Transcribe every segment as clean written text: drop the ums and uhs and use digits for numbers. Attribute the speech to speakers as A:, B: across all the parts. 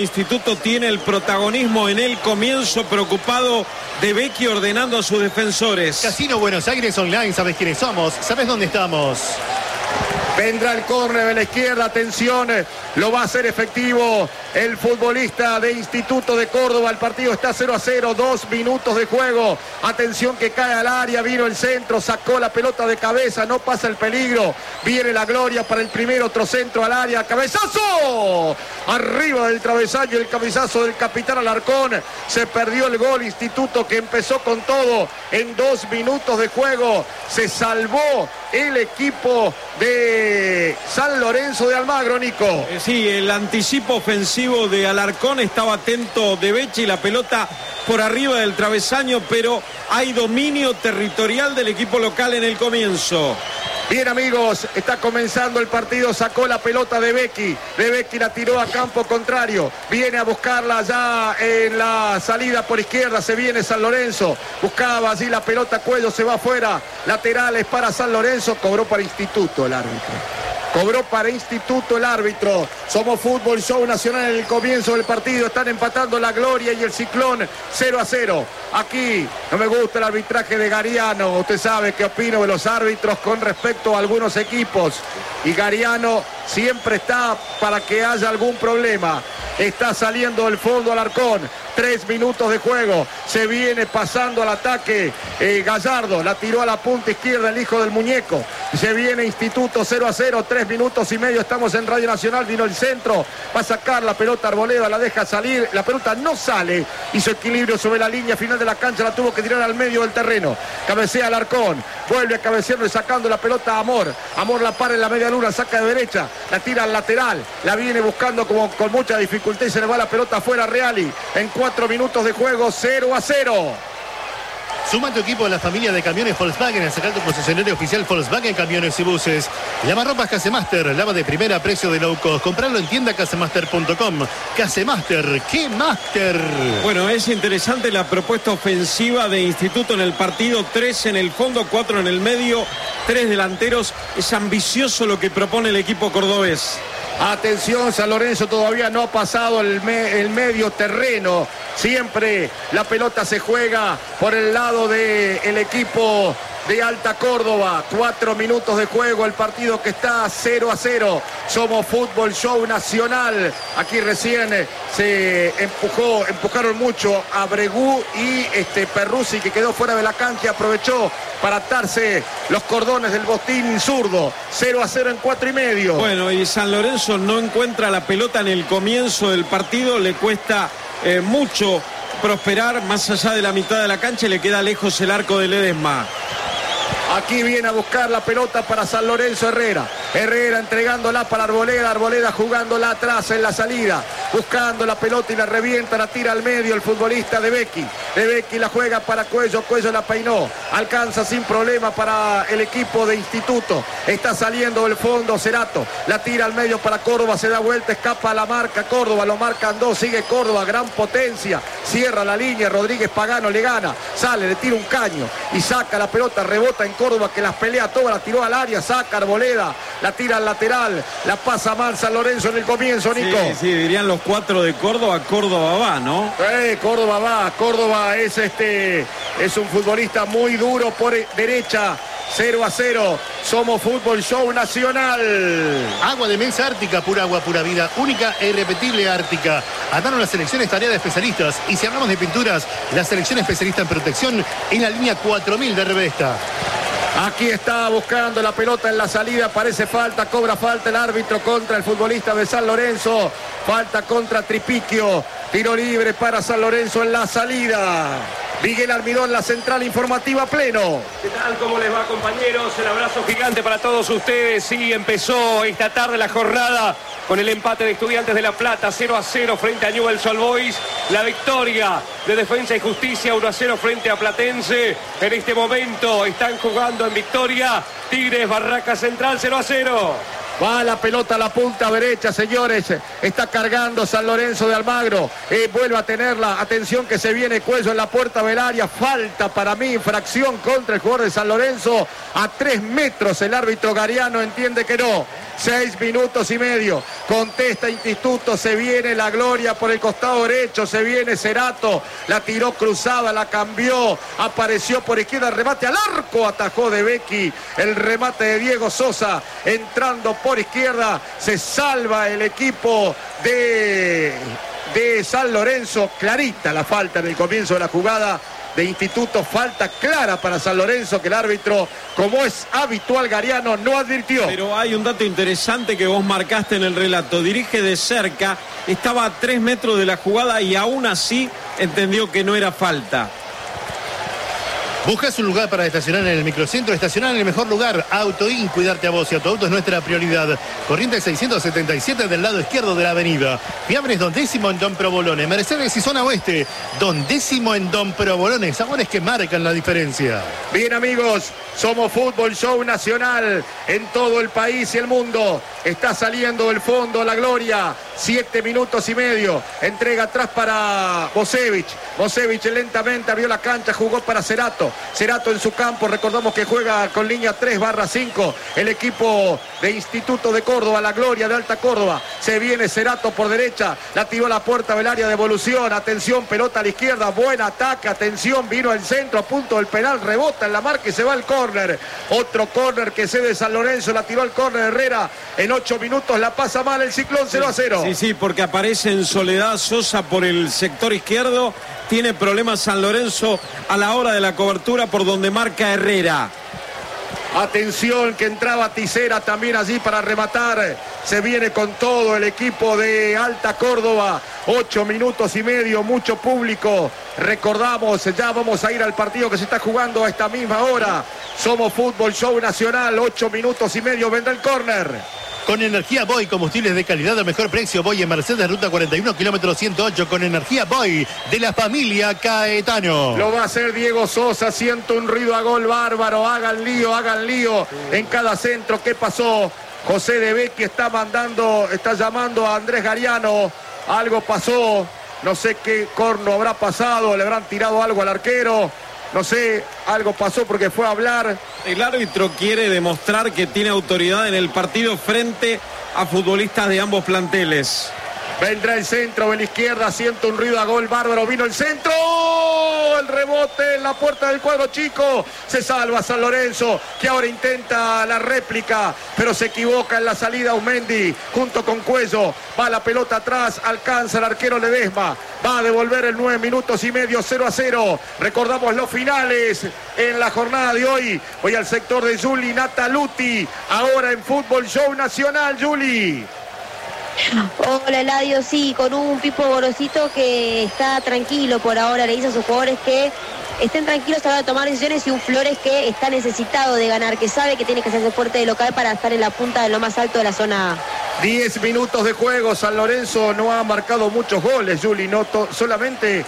A: Instituto tiene el protagonismo en el comienzo, preocupado De Vecchi ordenando a sus defensores.
B: Casino Buenos Aires Online, ¿sabes quiénes somos? ¿Sabes dónde estamos?
C: Vendrá el córner de la izquierda, atención, lo va a hacer efectivo el futbolista de Instituto de Córdoba. El partido está 0-0, 2 minutos de juego. Atención que cae al área, vino el centro, sacó la pelota de cabeza, no pasa el peligro. Viene la gloria para el primer, otro centro al área, cabezazo. Arriba del travesaño, el cabezazo del capitán Alarcón. Se perdió el gol, Instituto que empezó con todo en 2 minutos de juego. Se salvó el equipo de San Lorenzo de Almagro, Nico.
A: Sí, el anticipo ofensivo de Alarcón, estaba atento De Vecchi, la pelota por arriba del travesaño, pero hay dominio territorial del equipo local en el comienzo.
C: Bien, amigos, está comenzando el partido, sacó la pelota De Vecchi. De Vecchi la tiró a campo contrario, viene a buscarla ya en la salida por izquierda, se viene San Lorenzo, buscaba allí la pelota, Cuello se va afuera, laterales para San Lorenzo, cobró para Instituto el árbitro. Cobró para Instituto el árbitro. Somos Fútbol Show Nacional en el comienzo del partido. Están empatando la Gloria y el Ciclón 0-0. Aquí no me gusta el arbitraje de Gariano. Usted sabe qué opino de los árbitros con respecto a algunos equipos. Y Gariano siempre está para que haya algún problema. Está saliendo del fondo Alarcón. 3 minutos de juego. Se viene pasando al ataque Gallardo. La tiró a la punta izquierda el hijo del muñeco. Se viene Instituto 0-0. 3 minutos y medio. Estamos en Radio Nacional. Vino el centro. Va a sacar la pelota Arboleda. La deja salir. La pelota no sale. Hizo equilibrio sobre la línea final de la cancha. La tuvo que tirar al medio del terreno. Cabecea Alarcón. Vuelve a cabecearlo y sacando la pelota a Amor. Amor la para en la media luna. Saca de derecha. La tira al lateral. La viene buscando como con mucha dificultad. Y se le va la pelota afuera a Reali. En 4 minutos de juego, 0-0.
B: Suma tu equipo a la familia de camiones Volkswagen, a sacar tu concesionario oficial Volkswagen Camiones y Buses. Lavarropas Casemaster, lava de primera a precio de low cost. Comprarlo en tienda casemaster.com. Casemaster, ¡qué máster!
A: Bueno, es interesante la propuesta ofensiva de Instituto en el partido. 3 en el fondo, 4 en el medio, 3 delanteros. Es ambicioso lo que propone el equipo cordobés.
C: Atención, San Lorenzo todavía no ha pasado el medio terreno. Siempre la pelota se juega por el lado del equipo de Alta Córdoba. 4 minutos de juego, el partido que está 0-0. Somos Fútbol Show Nacional. Aquí recién se empujaron mucho a Bregú y Perruzzi, que quedó fuera de la cancha, aprovechó para atarse los cordones del botín zurdo. 0-0 en 4 y medio.
A: Bueno, y San Lorenzo no encuentra la pelota en el comienzo del partido, le cuesta mucho prosperar más allá de la mitad de la cancha y le queda lejos el arco de Ledesma.
C: Aquí viene a buscar la pelota para San Lorenzo Herrera. Herrera entregándola para Arboleda. Arboleda jugándola atrás en la salida. Buscando la pelota y la revienta, la tira al medio el futbolista De Vecchi. De Vecchi la juega para Cuello. Cuello la peinó. Alcanza sin problema para el equipo de Instituto. Está saliendo del fondo Cerato. La tira al medio para Córdoba. Se da vuelta, escapa a la marca Córdoba. Lo marcan 2. Sigue Córdoba. Gran potencia. Cierra la línea. Rodríguez Pagano le gana. Sale, le tira un caño. Y saca la pelota. Rebota en Córdoba, que las pelea todas, la tiró al área, saca Arboleda, la tira al lateral, la pasa mal San Lorenzo en el comienzo, Nico.
A: Sí, dirían los 4 de Córdoba, Córdoba va, ¿no?
C: Córdoba va, Córdoba es un futbolista muy duro por derecha. 0-0, somos Fútbol Show Nacional.
B: Agua de Mesa Ártica, pura agua, pura vida, única e irrepetible Ártica. Andaron las selecciones tarea de especialistas. Y si hablamos de pinturas, la selección especialista en protección en la línea 4000 de Revesta.
C: Aquí está buscando la pelota en la salida, parece falta, cobra falta el árbitro contra el futbolista de San Lorenzo. Falta contra Tripiquio, tiro libre para San Lorenzo en la salida. Miguel Almidón, la central informativa pleno.
D: ¿Qué tal? ¿Cómo les va, compañeros? El abrazo gigante para todos ustedes. Sí, empezó esta tarde la jornada con el empate de Estudiantes de La Plata, 0-0 frente a Newell's Old Boys. La victoria de Defensa y Justicia, 1-0 frente a Platense. En este momento están jugando en victoria Tigres Barraca Central, 0-0.
C: Va la pelota a la punta derecha, señores. Está cargando San Lorenzo de Almagro. Vuelve a tenerla. Atención que se viene Cuello en la puerta del área. Falta para mí, infracción contra el jugador de San Lorenzo. A 3 metros el árbitro Gariano entiende que no. 6 minutos y medio. contesta Instituto, se viene la Gloria por el costado derecho, se viene Cerato, la tiró cruzada, la cambió, apareció por izquierda, remate al arco, atajó De Becchi, el remate de Diego Sosa, entrando por izquierda, se salva el equipo de San Lorenzo. Clarita la falta en el comienzo de la jugada de Instituto, falta clara para San Lorenzo que el árbitro, como es habitual, Gariano, no advirtió.
A: Pero hay un dato interesante que vos marcaste en el relato. Dirige de cerca, estaba a 3 metros de la jugada y aún así entendió que no era falta.
B: ¿Buscas un lugar para estacionar en el microcentro? Estacionar en el mejor lugar. Autoin, cuidarte a vos y a tu auto es nuestra prioridad. Corrientes 677 del lado izquierdo de la avenida. Fiambres Don Décimo en Don Provolone. Mercedes y zona oeste. Don Décimo en Don Provolone. Sabores que marcan la diferencia.
C: Bien, amigos, somos Fútbol Show Nacional en todo el país y el mundo. Está saliendo del fondo la Gloria. 7 minutos y medio. Entrega atrás para Bosevich. Bosevich lentamente abrió la cancha, jugó para Cerato. Cerato en su campo, recordamos que juega con línea 3/5. El equipo de Instituto de Córdoba, la Gloria de Alta Córdoba. Se viene Cerato por derecha, la tiró a la puerta del área de evolución. Atención, pelota a la izquierda, buen ataque, atención, vino al centro, a punto del penal, rebota en la marca y se va al córner. Otro córner que cede San Lorenzo, la tiró al córner Herrera. En 8 minutos la pasa mal el Ciclón, 0-0.
A: Sí, porque aparece en Soledad Sosa por el sector izquierdo. Tiene problemas San Lorenzo a la hora de la cobertura por donde marca Herrera.
C: Atención que entraba Tisera también allí para rematar. Se viene con todo el equipo de Alta Córdoba. 8 minutos y medio, mucho público. Recordamos, ya vamos a ir al partido que se está jugando a esta misma hora. Somos Fútbol Show Nacional, 8 minutos y medio, vendrá el córner.
B: Con energía Boy, combustibles de calidad al mejor precio. Boy en Mercedes, ruta 41, kilómetro 108. Con energía Boy de la familia Caetano.
C: Lo va a hacer Diego Sosa. Siento un ruido a gol bárbaro. Hagan lío en cada centro. ¿Qué pasó? José De Becchi está llamando a Andrés Gariano. Algo pasó. No sé qué corno habrá pasado. Le habrán tirado algo al arquero. No sé, algo pasó porque fue a hablar.
A: El árbitro quiere demostrar que tiene autoridad en el partido frente a futbolistas de ambos planteles.
C: Vendrá el centro, en la izquierda, siento un ruido a gol bárbaro, vino el centro, el rebote en la puerta del cuadro chico, se salva San Lorenzo, que ahora intenta la réplica, pero se equivoca en la salida Aumendi, junto con Cuello, va la pelota atrás, alcanza el arquero Ledesma, va a devolver el 9 minutos y medio, 0-0, recordamos los finales en la jornada de hoy, voy al sector de Juli Nataluti, ahora en Fútbol Show Nacional, Juli.
E: Hola Eladio, sí, con un Pipo Gorosito que está tranquilo por ahora, le dice a sus jugadores que estén tranquilos a la hora de tomar decisiones, y un Flores que está necesitado de ganar, que sabe que tiene que hacerse fuerte de local para estar en la punta de lo más alto de la zona A.
C: 10 minutos de juego, San Lorenzo no ha marcado muchos goles, Juli, solamente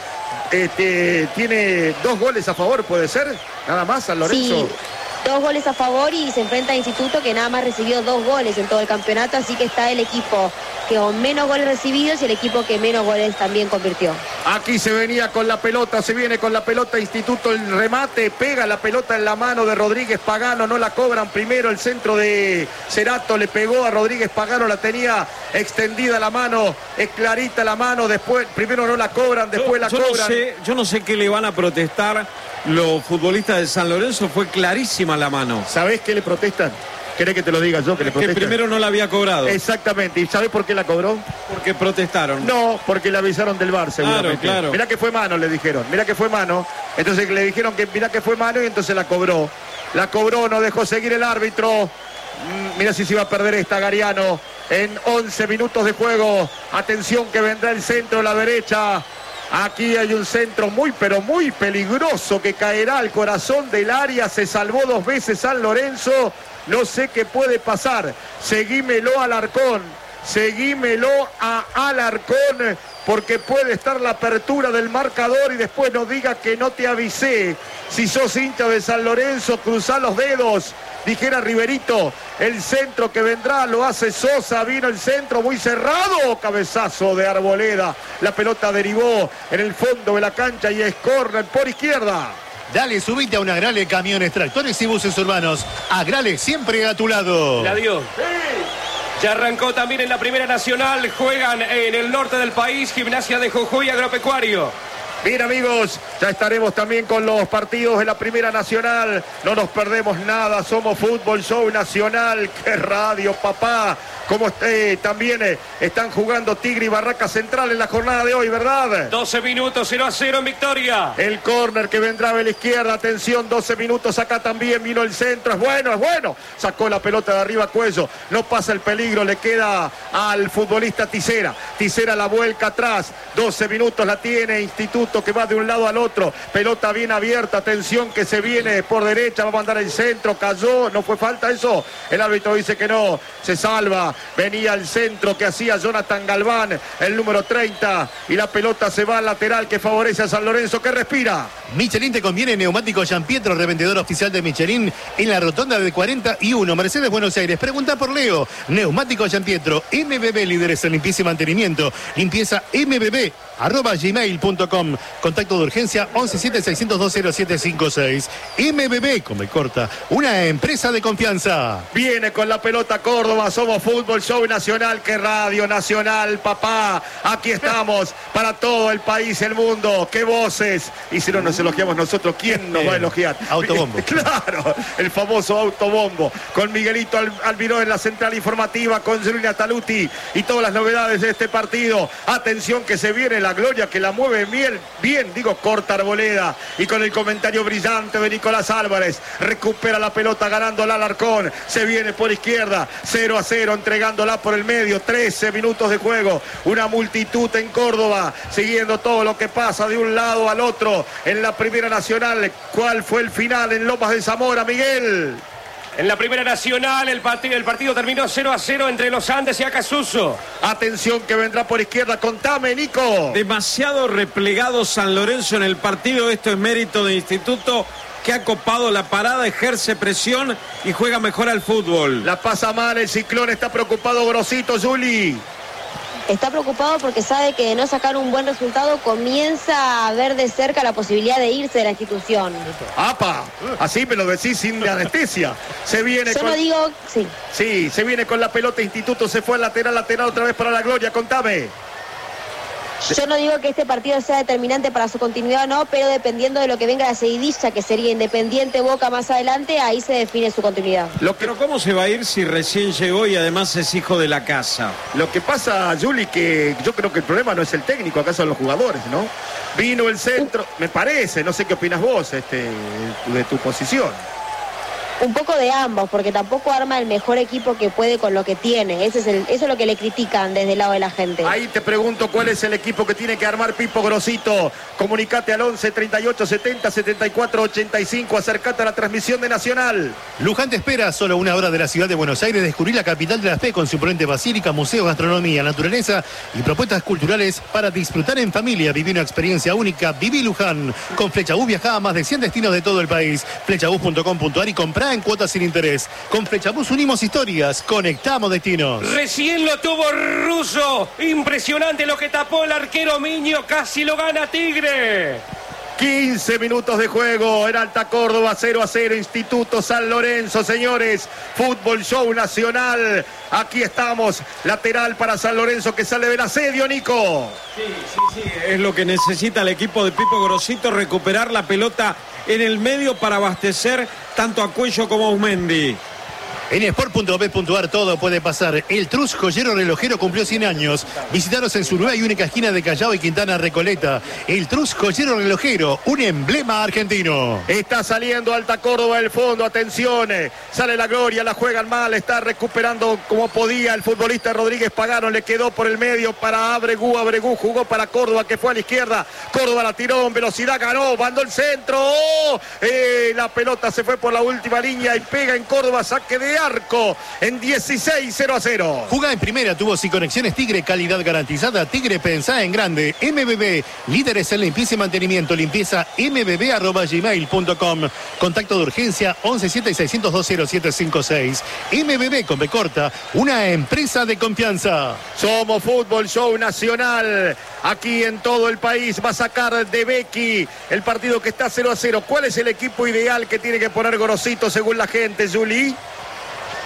C: tiene 2 goles a favor, ¿puede ser? Nada más San Lorenzo.
E: Sí. 2 goles a favor y se enfrenta a Instituto, que nada más recibió 2 goles en todo el campeonato, así que está el equipo que con menos goles recibidos y el equipo que menos goles también convirtió.
C: Aquí se venía con la pelota, se viene con la pelota Instituto, el remate, pega la pelota en la mano de Rodríguez Pagano, no la cobran primero, el centro de Cerato le pegó a Rodríguez Pagano, la tenía extendida la mano, es clarita la mano, después, primero no la cobran, después la cobran.
A: Yo no sé qué le van a protestar los futbolistas de San Lorenzo, fue clarísima la mano.
C: ¿Sabés qué le protestan? ¿Querés que te lo diga yo? Que le protestan.
A: Que primero no la había cobrado.
C: Exactamente. ¿Y sabés por qué la cobró?
A: Porque protestaron.
C: No, porque le avisaron del VAR seguramente.
A: Claro.
C: Mirá que fue mano, le dijeron. Mirá que fue mano. Entonces le dijeron que mirá que fue mano y entonces la cobró. La cobró, no dejó seguir el árbitro. Mirá si se iba a perder esta, Gariano. En 11 minutos de juego. Atención que vendrá el centro a la derecha. Aquí hay un centro muy, pero muy peligroso que caerá al corazón del área. Se salvó 2 veces San Lorenzo. No sé qué puede pasar. Seguímelo a Alarcón. Seguímelo a Alarcón, porque puede estar la apertura del marcador y después nos diga que no te avisé. Si sos hincha de San Lorenzo, cruzá los dedos. Dijera Riverito, el centro que vendrá lo hace Sosa, vino el centro muy cerrado, cabezazo de Arboleda, la pelota derivó en el fondo de la cancha y es córner por izquierda.
B: Dale, subite a un Agrale Camiones, Tractores y Buses Urbanos. Agrale siempre a tu lado.
D: Adiós. Ya arrancó también en la Primera Nacional. Juegan en el norte del país, Gimnasia de Jujuy, Agropecuario.
C: Bien, amigos, ya estaremos también con los partidos de la Primera Nacional. No nos perdemos nada, somos Fútbol Show Nacional. ¡Qué radio, papá! Como también están jugando Tigre y Barraca Central en la jornada de hoy, ¿verdad?
D: 12 minutos, 0-0 en victoria.
C: El córner que vendrá de la izquierda, atención, 12 minutos, acá también vino el centro, es bueno. Sacó la pelota de arriba Cuello, no pasa el peligro, le queda al futbolista Tisera. Tisera la vuelca atrás, 12 minutos la tiene Instituto, que va de un lado al otro, pelota bien abierta, atención que se viene por derecha, va a mandar el centro, cayó, no fue falta eso, el árbitro dice que no, se salva, venía el centro que hacía Jonathan Galván, el número 30, y la pelota se va al lateral que favorece a San Lorenzo, que respira.
B: Michelin te conviene, neumático Gianpietro, revendedor oficial de Michelin en la rotonda de 41, Mercedes, Buenos Aires. Pregunta por Leo, neumático Gianpietro, MBB, líderes en limpieza y mantenimiento, limpieza MBB, @gmail.com, contacto de urgencia 117-602-0756. MBB, come corta, una empresa de confianza.
C: Viene con la pelota Córdoba, somos Fútbol Show Nacional, que radio nacional, papá. Aquí estamos para todo el país, el mundo, qué voces. Y si no nos elogiamos nosotros, ¿quién nos va a elogiar?
B: Autobombo.
C: Claro, el famoso autobombo. Con Miguelito Albiró en la central informativa, con Juliana Taluti y todas las novedades de este partido. Atención que se viene la gloria, que la mueve bien, corta Arboleda. Y con el comentario brillante de Nicolás Álvarez, recupera la pelota ganándola Alarcón. Se viene por izquierda, 0-0, entregándola por el medio. 13 minutos de juego. Una multitud en Córdoba, siguiendo todo lo que pasa de un lado al otro en la Primera Nacional. ¿Cuál fue el final en Lomas de Zamora, Miguel?
D: En la Primera Nacional el partido terminó 0-0 entre Los Andes y Acasuso.
C: Atención que vendrá por izquierda, contame, Nico.
A: Demasiado replegado San Lorenzo en el partido, esto es mérito de Instituto, que ha copado la parada, ejerce presión y juega mejor al fútbol.
C: La pasa mal el Ciclón, está preocupado Grosito, Juli.
E: Está preocupado porque sabe que de no sacar un buen resultado comienza a ver de cerca la posibilidad de irse de la institución.
C: ¡Apa! Así me lo decís sin anestesia. Se viene
E: Yo no digo, sí.
C: Sí, se viene con la pelota Instituto, se fue al lateral otra vez para la gloria, contame.
E: Yo no digo que este partido sea determinante para su continuidad o no, pero dependiendo de lo que venga la seguidilla, que sería Independiente Boca más adelante, ahí se define su continuidad.
A: Pero ¿cómo se va a ir si recién llegó y además es hijo de la casa?
C: Lo que pasa, Juli, que yo creo que el problema no es el técnico, acá son los jugadores, ¿no? Vino el centro, me parece, no sé qué opinas vos de tu posición.
E: Un poco de ambos, porque tampoco arma el mejor equipo que puede con lo que tiene. Eso es lo que le critican desde el lado de la gente.
C: Ahí te pregunto cuál es el equipo que tiene que armar Pipo Grosito. Comunicate al 11 38 70 74 85. Acercate a la transmisión de Nacional.
B: Luján te espera, solo una hora de la ciudad de Buenos Aires, descubrir la capital de la fe con su imponente basílica, museo, gastronomía, naturaleza y propuestas culturales para disfrutar en familia. Viví una experiencia única. Viví Luján. Con Flechabús viajá a más de 100 destinos de todo el país. Flechabús.com.ar y comprá en cuotas sin interés. Con Flechabús unimos historias, conectamos destinos.
D: Recién lo tuvo Russo. Impresionante lo que tapó el arquero Miño. Casi lo gana Tigre.
C: 15 minutos de juego en Alta Córdoba, 0-0, Instituto San Lorenzo, señores. Fútbol Show Nacional. Aquí estamos, lateral para San Lorenzo que sale del asedio, Nico.
A: Sí, es lo que necesita el equipo de Pipo Grosito, recuperar la pelota en el medio para abastecer tanto a Cuello como a Usmendi.
B: En sport.b.ar todo puede pasar. El Trus Joyero Relojero cumplió 100 años. Visitaros en su nueva y única esquina de Callao y Quintana Recoleta. El Trus Joyero Relojero, un emblema argentino.
C: Está saliendo Alta Córdoba del fondo, atención. Sale la gloria, la juegan mal, está recuperando como podía el futbolista Rodríguez Pagano. Le quedó por el medio para Abregú. Abregú jugó para Córdoba, que fue a la izquierda. Córdoba la tiró en velocidad, ganó, mandó el centro. La pelota se fue por la última línea y pega en Córdoba, saque de arco en 16, 0-0.
B: Jugá en primera, tubos y conexiones Tigre, calidad garantizada. Tigre, pensá en grande. MBB, líderes en limpieza y mantenimiento. Limpieza mbb@gmail.com. Contacto de urgencia 117-602-0756. MBB con B corta, una empresa de confianza.
C: Somos Fútbol Show Nacional. Aquí en todo el país va a sacar de Becky el partido que está 0-0. ¿Cuál es el equipo ideal que tiene que poner Grosito según la gente, Juli?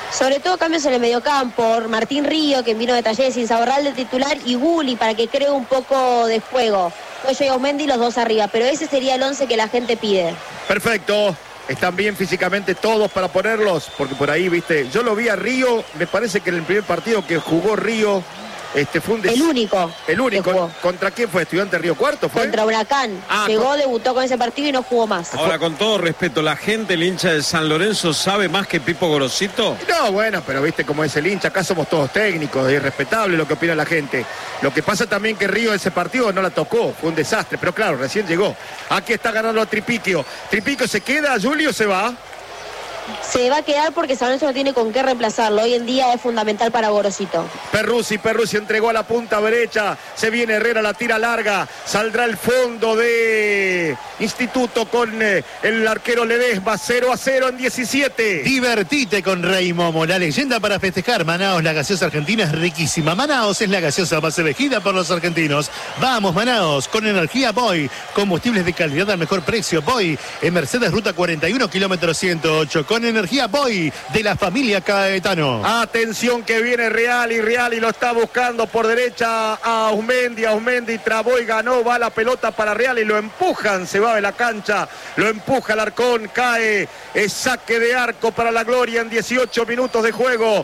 E: Sobre todo cambios en el mediocampo, Martín Río, que vino de Talleres, Insaurral de titular, y Gulli para que cree un poco de juego. Cuello y Aumendi los dos arriba, pero ese sería el 11 que la gente pide.
C: Perfecto. Están bien físicamente todos para ponerlos, porque por ahí, viste, yo lo vi a Río, me parece que en el primer partido que jugó Río, fue un
E: El único.
C: ¿Contra quién fue? ¿Estudiante Río Cuarto fue?
E: Contra Huracán. Llegó, debutó con ese partido y no jugó más.
A: Ahora, con todo respeto, ¿la gente, el hincha de San Lorenzo, sabe más que Pipo Gorosito?
C: No, bueno, pero viste cómo es el hincha. Acá somos todos técnicos, es respetable lo que opina la gente. Lo que pasa también que Río ese partido no la tocó, fue un desastre. Pero claro, recién llegó. Aquí está ganando a Tripiquio. ¿Tripiquio se queda, Julio, se va?
E: Se va a quedar porque San Lorenzo no tiene con qué reemplazarlo. Hoy en día es fundamental para Gorosito.
C: Perruzzi entregó a la punta derecha. Se viene Herrera, la tira larga. Saldrá el fondo de Instituto con el arquero Ledesma. 0-0 en 17.
B: Divertite con Rey Momo, la leyenda para festejar. Manaos, la gaseosa argentina es riquísima. Manaos es la gaseosa más elegida por los argentinos. Vamos, Manaos, con energía Boy. Combustibles de calidad al mejor precio. Boy, en Mercedes, ruta 41, kilómetro 108. Con energía Boy de la familia Caetano.
C: Atención que viene Reali lo está buscando por derecha a Aumendi trabó y ganó, va la pelota para Reali, lo empujan, se va de la cancha, lo empuja Alarcón, cae, es saque de arco para la Gloria en 18 minutos de juego,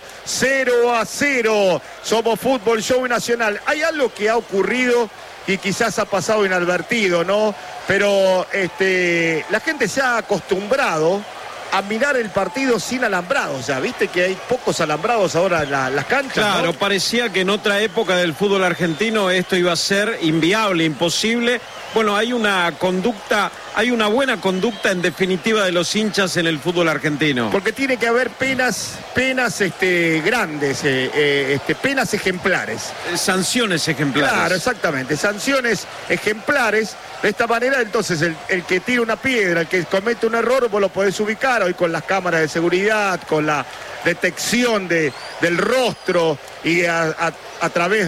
C: 0-0, somos Fútbol Show Nacional. Hay algo que ha ocurrido y quizás ha pasado inadvertido, ¿no? Pero la gente se ha acostumbrado a mirar el partido sin alambrados. Ya viste que hay pocos alambrados ahora en las canchas.
A: Claro,
C: ¿no?
A: Parecía que en otra época del fútbol argentino esto iba a ser inviable, imposible. Bueno, hay una buena conducta en definitiva de los hinchas en el fútbol argentino.
C: Porque tiene que haber penas grandes, penas ejemplares.
A: Sanciones ejemplares.
C: Claro, exactamente, sanciones ejemplares. De esta manera, entonces, el que tira una piedra, el que comete un error, vos lo podés ubicar hoy con las cámaras de seguridad, con la detección del rostro y a través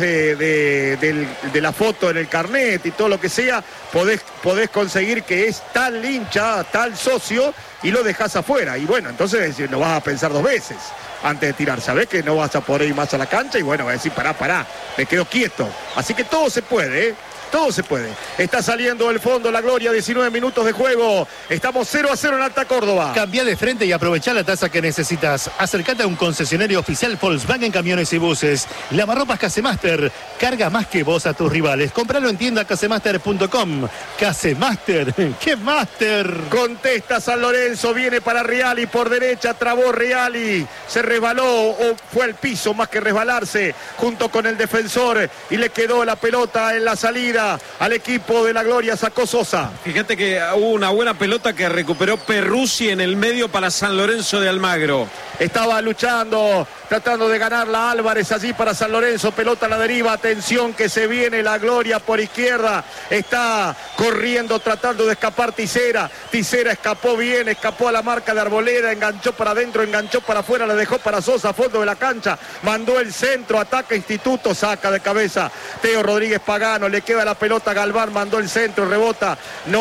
C: de la foto en el carnet y todo lo que sea, podés conseguir que es tal hincha, tal socio, y lo dejás afuera. Y bueno, entonces no vas a pensar dos veces antes de tirar. Sabés que no vas a poder ir más a la cancha y bueno, vas a decir, pará, me quedo quieto. Así que todo se puede, ¿eh? Todo se puede. Está saliendo el fondo la Gloria, 19 minutos de juego. Estamos 0-0 en Alta Córdoba.
B: Cambia de frente y aprovecha la tasa que necesitas. Acércate a un concesionario oficial Volkswagen Camiones y Buses. Lavarropas Casemaster. Carga más que vos a tus rivales. Compralo en tienda casemaster.com. Casemaster. ¡Qué master!
C: Contesta San Lorenzo. Viene para Reali por derecha. Trabó Reali. Se resbaló o fue al piso más que resbalarse junto con el defensor. Y le quedó la pelota en la salida al equipo de la Gloria. Sacó Sosa.
A: Fíjate que hubo una buena pelota que recuperó Perruzzi en el medio para San Lorenzo de Almagro.
C: Estaba luchando, tratando de ganarla Álvarez allí para San Lorenzo. Pelota a la deriva. Atención que se viene la Gloria por izquierda. Está corriendo, tratando de escapar Tisera. Tisera escapó bien, escapó a la marca de Arboleda. Enganchó para adentro, enganchó para afuera. Le dejó para Sosa, fondo de la cancha. Mandó el centro, ataca Instituto, saca de cabeza Teo Rodríguez Pagano. Le queda la pelota a Galván, mandó el centro, rebota.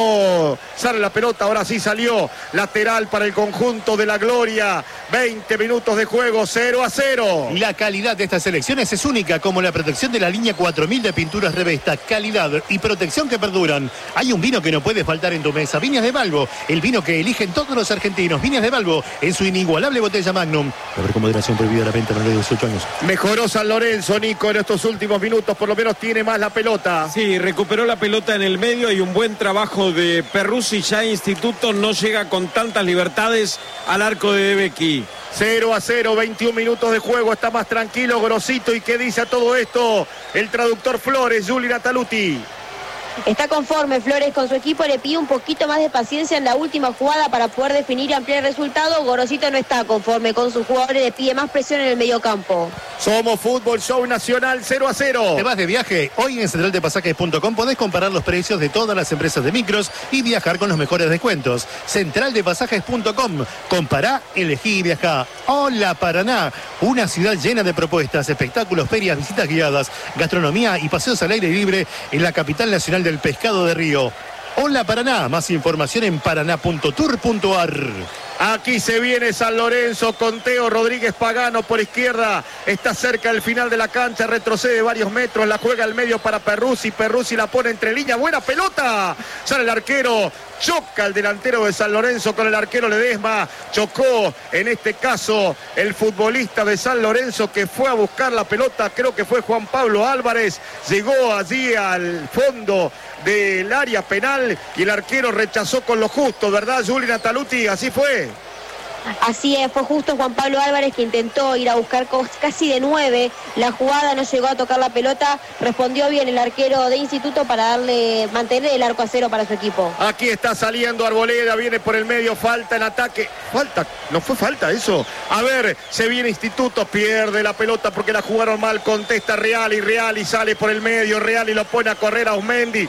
C: No sale la pelota, ahora sí salió. Lateral para el conjunto de la Gloria. 20 minutos de juego, 0-0.
B: La calidad de estas elecciones es única, como la protección de la línea 4000 de pinturas Revesta. Calidad y protección que perduran. Hay un vino que no puede faltar en tu mesa. Viñas de Balbo, el vino que eligen todos los argentinos. Viñas de Balbo, en su inigualable botella Magnum. A ver, con moderación prohibida la venta menor de 18 años.
C: Mejoró San Lorenzo, Nico, en estos últimos minutos. Por lo menos tiene más la pelota.
A: Sí, recuperó la pelota en el medio y un buen trabajo de Perruzzi. Ya Instituto no llega con tantas libertades al arco de De Becchi.
C: 0-0, 21 minutos de juego, está más tranquilo Gorosito. ¿Y qué dice a todo esto el traductor Flores, Juli Nataluti?
E: Está conforme Flores con su equipo, le pide un poquito más de paciencia en la última jugada para poder definir y ampliar el resultado. Gorosito no está conforme con sus jugadores, le pide más presión en el mediocampo.
C: Somos Fútbol Show Nacional, 0-0.
B: ¿Te vas de viaje? Hoy en centraldepasajes.com podés comparar los precios de todas las empresas de micros y viajar con los mejores descuentos. Centraldepasajes.com. Compará, elegí y viajá. Hola Paraná, una ciudad llena de propuestas, espectáculos, ferias, visitas guiadas, gastronomía y paseos al aire libre en la capital nacional del pescado de Río. Hola Paraná, más información en paraná.tour.ar.
C: Aquí se viene San Lorenzo con Teo Rodríguez Pagano por izquierda. Está cerca del final de la cancha. Retrocede varios metros. La juega al medio para Perruzzi. Perruzzi la pone entre líneas. Buena pelota. Sale el arquero. Choca el delantero de San Lorenzo con el arquero Ledesma. Chocó en este caso el futbolista de San Lorenzo que fue a buscar la pelota. Creo que fue Juan Pablo Álvarez. Llegó allí al fondo del área penal y el arquero rechazó con lo justo, ¿verdad, Juli Nataluti? Así fue.
E: Así es, fue justo Juan Pablo Álvarez que intentó ir a buscar casi de 9 la jugada, no llegó a tocar la pelota, respondió bien el arquero de Instituto para mantener el arco a cero para su equipo.
C: Aquí está saliendo Arboleda, viene por el medio, falta en ataque, falta, no fue falta eso, a ver, se viene Instituto, pierde la pelota porque la jugaron mal, contesta Reali sale por el medio, Reali lo pone a correr a Osmendi,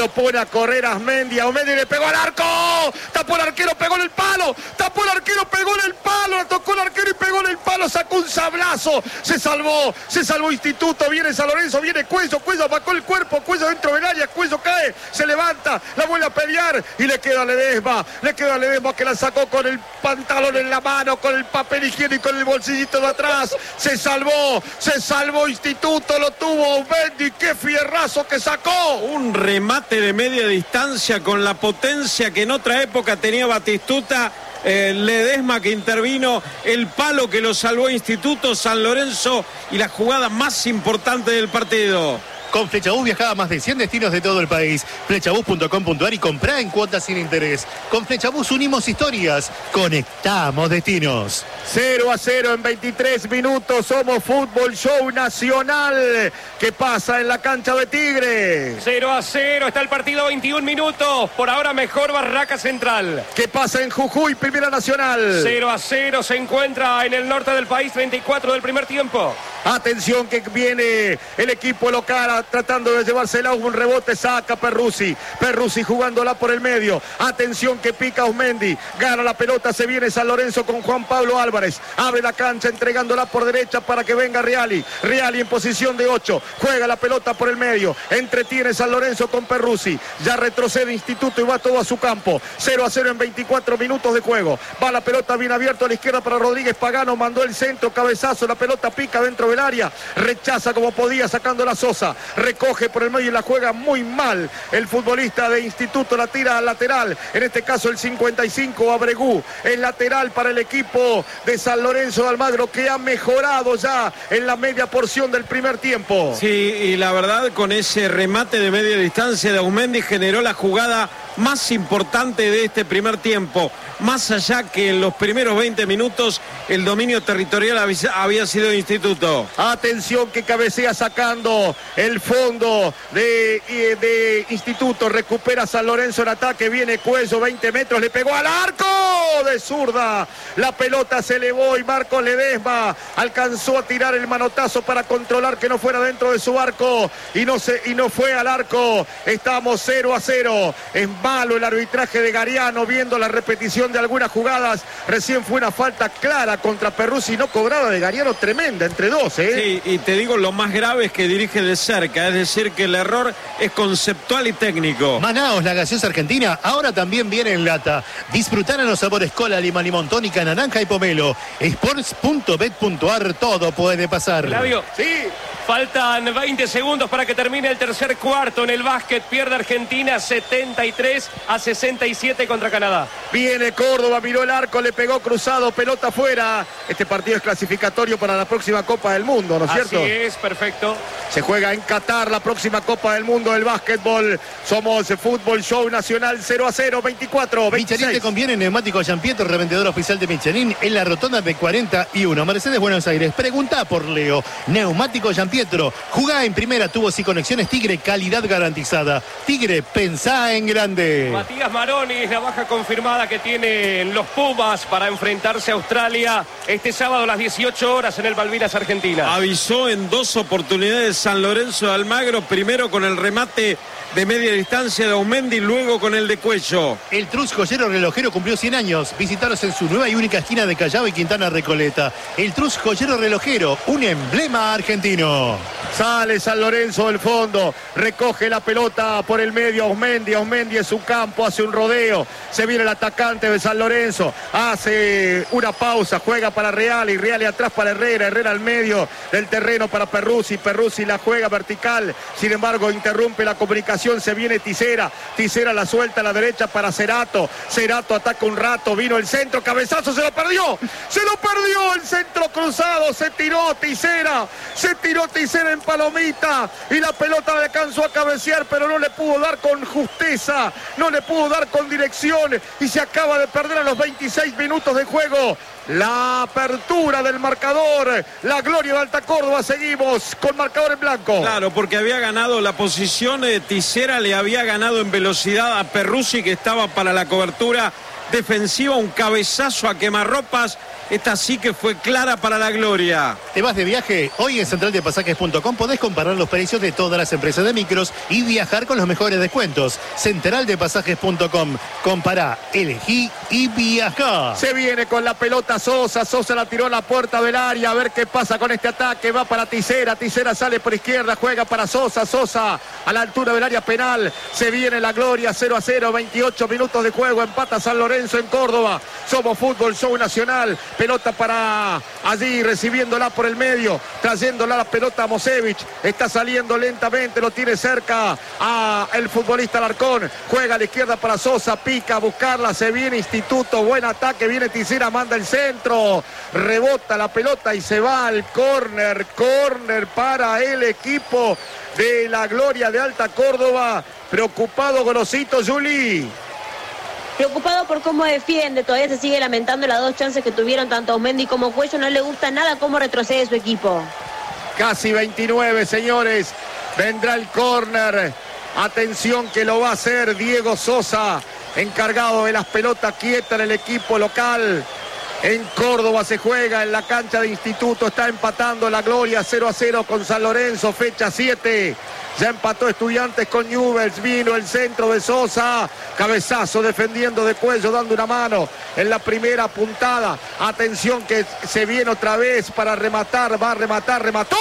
C: Osmendi le pegó al arco, tapó el arquero, pegó en el palo, tapó el arquero, pegó en el palo, la tocó el arquero y pegó en el palo, sacó un sablazo, se salvó Instituto, viene San Lorenzo, viene Cuello bajó el cuerpo, Cuello dentro del área, Cuello cae, se levanta, la vuelve a pelear y le queda a Ledesma que la sacó con el pantalón en la mano, con el papel higiénico en el bolsillito de atrás, se salvó Instituto, lo tuvo Mendy, qué fierrazo que sacó.
A: Un remate de media distancia con la potencia que en otra época tenía Batistuta. Ledesma que intervino, el palo que lo salvó Instituto, San Lorenzo y la jugada más importante del partido.
B: Con Flechabús viaja a más de 100 destinos de todo el país. Flechabús.com.ar y comprá en cuotas sin interés. Con Flechabús unimos historias, conectamos destinos.
C: 0-0 en 23 minutos. Somos Fútbol Show Nacional. ¿Qué pasa en la cancha de Tigre?
D: 0-0, está el partido, 21 minutos. Por ahora mejor Barraca Central.
C: ¿Qué pasa en Jujuy, Primera Nacional?
D: 0-0 se encuentra en el norte del país, 34 del primer tiempo.
C: Atención que viene el equipo local tratando de llevársela, un rebote, saca Perruzzi jugándola por el medio, atención que pica Osmendi, gana la pelota, se viene San Lorenzo con Juan Pablo Álvarez, abre la cancha entregándola por derecha para que venga Reali en posición de 8, juega la pelota por el medio, entretiene San Lorenzo con Perruzzi, ya retrocede Instituto y va todo a su campo, 0-0 en 24 minutos de juego, va la pelota bien abierta a la izquierda para Rodríguez Pagano, mandó el centro, cabezazo, la pelota pica dentro del área, rechaza como podía sacando la Sosa, recoge por el medio y la juega muy mal el futbolista de Instituto, la tira al lateral, en este caso el 55 Abregú, el lateral para el equipo de San Lorenzo de Almagro que ha mejorado ya en la media porción del primer tiempo.
A: Sí, y la verdad con ese remate de media distancia de Aumendi generó la jugada más importante de este primer tiempo, más allá que en los primeros 20 minutos el dominio territorial había sido de Instituto.
C: Atención que cabecea sacando el fondo de Instituto, recupera San Lorenzo en ataque, viene Cuello, 20 metros, le pegó al arco de zurda, la pelota se elevó y Marcos Ledesma alcanzó a tirar el manotazo para controlar que no fuera dentro de su arco y no fue al arco. Estamos 0-0, es malo el arbitraje de Gariano, viendo la repetición de algunas jugadas, recién fue una falta clara contra Perruzzi no cobrada de Gariano, tremenda entre dos,
A: Sí, y te digo, lo más grave es que dirige de cerca, es decir que el error es conceptual y técnico.
B: Manaos, la gaseosa argentina, ahora también viene en lata. Disfrutar en los sabores cola, lima, limón, tónica, naranja y pomelo. Sports.bet.ar, todo puede pasar.
D: Flavio,
C: sí.
D: Faltan 20 segundos para que termine el tercer cuarto. En el básquet pierde Argentina 73-67 contra Canadá.
C: Viene Córdoba, miró el arco, le pegó cruzado, pelota afuera. Este partido es clasificatorio para la próxima Copa del Mundo, ¿no es cierto?
D: Así es, perfecto.
C: Se juega en Qatar la próxima Copa del Mundo del básquetbol. Somos Fútbol Show Nacional 0-0, 24, 26.
B: Michelin te conviene neumático Giampietro, revendedor oficial de Michelin en la rotonda de 41. Mercedes, Buenos Aires. Pregunta por Leo. Neumático Giampietro. Jugá en primera, tubos y conexiones Tigre, calidad garantizada. Tigre, pensá en grande.
D: Matías Maroni es la baja confirmada que tienen los Pumas para enfrentarse a Australia este sábado a las 18 horas en el Malvinas, Argentina.
A: Avisó en 2 oportunidades San Lorenzo de Almagro, primero con el remate de media distancia de Aumendi, luego con el de Cuello.
B: El Trus Joyero Relojero cumplió 100 años. Visitaros en su nueva y única esquina de Callao y Quintana Recoleta. El Trus Joyero Relojero, un emblema argentino. 1.
C: Sale San Lorenzo del fondo, recoge la pelota por el medio Osmendi es su campo, hace un rodeo, se viene el atacante de San Lorenzo, hace una pausa, juega para Real y Real y atrás para Herrera al medio del terreno para Perruzzi la juega vertical, sin embargo interrumpe la comunicación, se viene Tisera la suelta a la derecha para Cerato ataca un rato, vino el centro, cabezazo, se lo perdió el centro cruzado, se tiró Tisera en palomita y la pelota le alcanzó a cabecear, pero no le pudo dar con justeza, no le pudo dar con dirección y se acaba de perder a los 26 minutos de juego. La apertura del marcador, la gloria de Alta Córdoba, seguimos con marcador en blanco.
A: Claro, porque había ganado la posición, Tisera le había ganado en velocidad a Perruzzi, que estaba para la cobertura defensiva, un cabezazo a quemarropas. Esta sí que fue clara para la gloria.
B: ¿Te vas de viaje? Hoy en centraldepasajes.com podés comparar los precios de todas las empresas de micros y viajar con los mejores descuentos. Centraldepasajes.com. Compará, elegí y viajá.
C: Se viene con la pelota Sosa la tiró a la puerta del área, a ver qué pasa con este ataque, va para Tisera sale por izquierda, juega para Sosa a la altura del área penal, se viene la gloria, 0-0, 28 minutos de juego, empata San Lorenzo en Córdoba. Somos Fútbol Show Nacional. Pelota para allí, recibiéndola por el medio, trayéndola la pelota a Mosevich, está saliendo lentamente, lo tiene cerca a el futbolista Alarcón, juega a la izquierda para Sosa, pica a buscarla, se viene Instituto, buen ataque, viene Tisera, manda el centro, rebota la pelota y se va al córner para el equipo de la gloria de Alta Córdoba. Preocupado Gorosito, Juli.
E: Preocupado por cómo defiende, todavía se sigue lamentando las dos chances que tuvieron tanto Osmendi como Cuello, no le gusta nada cómo retrocede su equipo.
C: Casi 29, señores, vendrá el córner, atención que lo va a hacer Diego Sosa, encargado de las pelotas quietas en el equipo local. En Córdoba se juega, en la cancha de Instituto, está empatando la gloria 0-0 con San Lorenzo, fecha 7. Ya empató Estudiantes con Newell's, vino el centro de Sosa, cabezazo defendiendo de Cuello, dando una mano en la primera puntada. Atención que se viene otra vez para rematar, va a rematar, remató.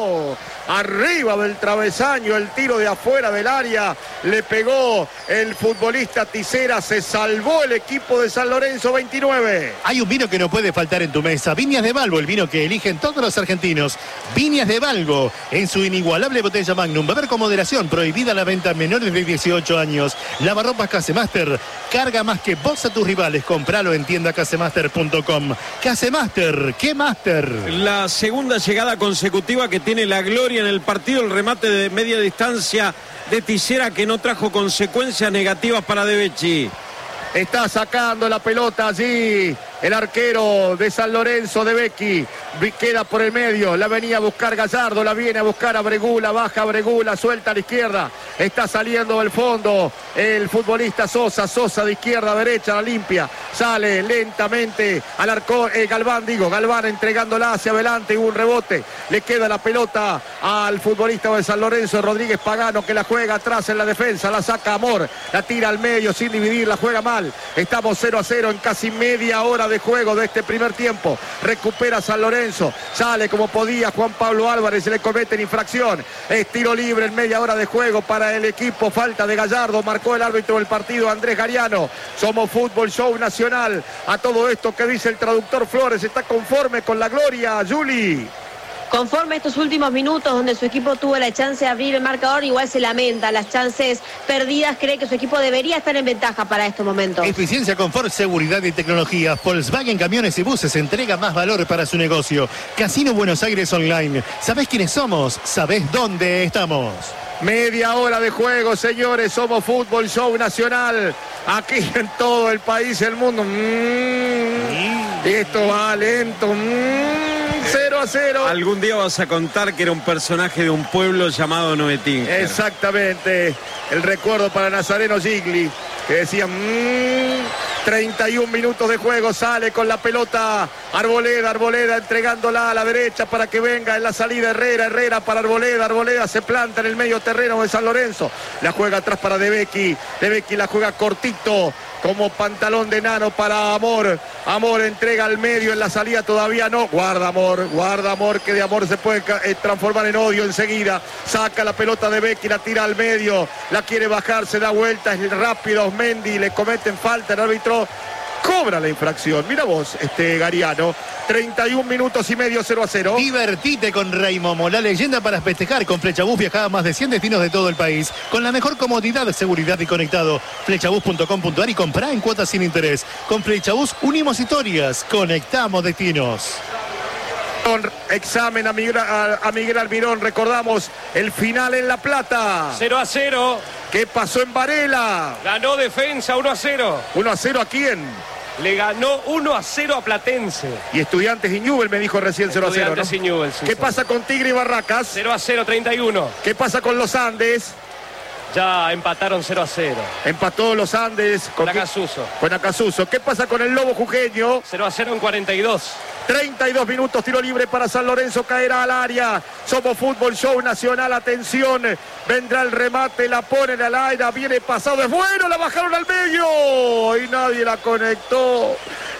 C: Arriba del travesaño, el tiro de afuera del área, le pegó el futbolista Tisera, se salvó el equipo de San Lorenzo, 29.
B: Hay un vino que no puede faltar en tu mesa, Viñas de Valvo, el vino que eligen todos los argentinos. Viñas de Valvo, en su inigualable botella Magnum, beber con moderación, prohibida la venta a menores de 18 años. Lavarropas Casemaster, carga más que vos a tus rivales, compralo en tiendacasemaster.com. Casemaster, ¿qué Master?
A: La segunda llegada consecutiva que tiene la gloria en el partido, el remate de media distancia de Tisera que no trajo consecuencias negativas para De Becchi.
C: Está sacando la pelota allí el arquero de San Lorenzo, De Becchi, queda por el medio, la venía a buscar Gallardo, la viene a buscar a Bregula, baja a Bregula, suelta a la izquierda, está saliendo del fondo el futbolista Sosa de izquierda a derecha, la limpia, sale lentamente al arco, Galván entregándola hacia adelante, hubo un rebote, le queda la pelota al futbolista de San Lorenzo, Rodríguez Pagano, que la juega atrás en la defensa, la saca Amor, la tira al medio sin dividir, la juega mal, estamos 0-0 en casi media hora de juego de este primer tiempo. Recupera San Lorenzo, sale como podía Juan Pablo Álvarez, se le cometen infracción, es tiro libre en media hora de juego para el equipo, falta de Gallardo, marcó el árbitro del partido Andrés Gariano. Somos Fútbol Show Nacional. A todo esto que dice el traductor Flores, ¿está conforme con la gloria, Juli?
E: Conforme estos últimos minutos donde su equipo tuvo la chance de abrir el marcador, igual se lamenta las chances perdidas, cree que su equipo debería estar en ventaja para estos momentos.
B: Eficiencia, confort, seguridad y tecnología. Volkswagen Camiones y Buses entrega más valor para su negocio. Casino Buenos Aires Online. ¿Sabés quiénes somos? ¿Sabés dónde estamos?
C: Media hora de juego, señores. Somos Fútbol Show Nacional. Aquí en todo el país, el mundo. Esto va lento. 0-0.
A: Algún día vas a contar que era un personaje de un pueblo llamado Noetín.
C: Exactamente. El recuerdo para Nazareno Gigli, que decía 31 minutos de juego, sale con la pelota Arboleda entregándola a la derecha para que venga en la salida Herrera para Arboleda se planta en el medio terreno de San Lorenzo, la juega atrás para De Becchi la juega cortito como pantalón de nano para Amor. Amor entrega al medio, en la salida todavía no. Guarda Amor, que de amor se puede transformar en odio enseguida. Saca la pelota de Becky, la tira al medio, la quiere bajar, se da vuelta, es rápido Osmendi, le cometen falta, el árbitro cobra la infracción. Mira vos, Gariano. 31 minutos y medio, 0-0.
B: Divertite con Rey Momo, la leyenda para festejar. Con Flechabús viajaba a más de 100 destinos de todo el país, con la mejor comodidad, seguridad y conectado. Flechabús.com.ar y comprá en cuotas sin interés. Con Flechabús unimos historias, conectamos destinos.
C: Examen a Miguel Almirón. Recordamos el final en La Plata.
D: 0-0.
C: ¿Qué pasó en Varela?
D: Ganó Defensa 1-0.
C: 1-0 ¿a quién?
D: Le ganó 1-0 a Platense.
C: Y Estudiantes y Newell me dijo recién 0-0.
D: Estudiantes y Newell, sí,
C: ¿Qué pasa con Tigre y Barracas?
D: 0-0, 31.
C: ¿Qué pasa con los Andes?
D: Ya empataron 0-0.
C: Empató los Andes
D: con Acasuso.
C: Con Acasuso. ¿Qué pasa con el Lobo Jujeño?
D: 0-0 en 42.
C: 32 minutos, tiro libre para San Lorenzo, caerá al área. Somos Fútbol Show Nacional, atención, vendrá el remate, la ponen al aire, viene pasado, es bueno, la bajaron al medio y nadie la conectó,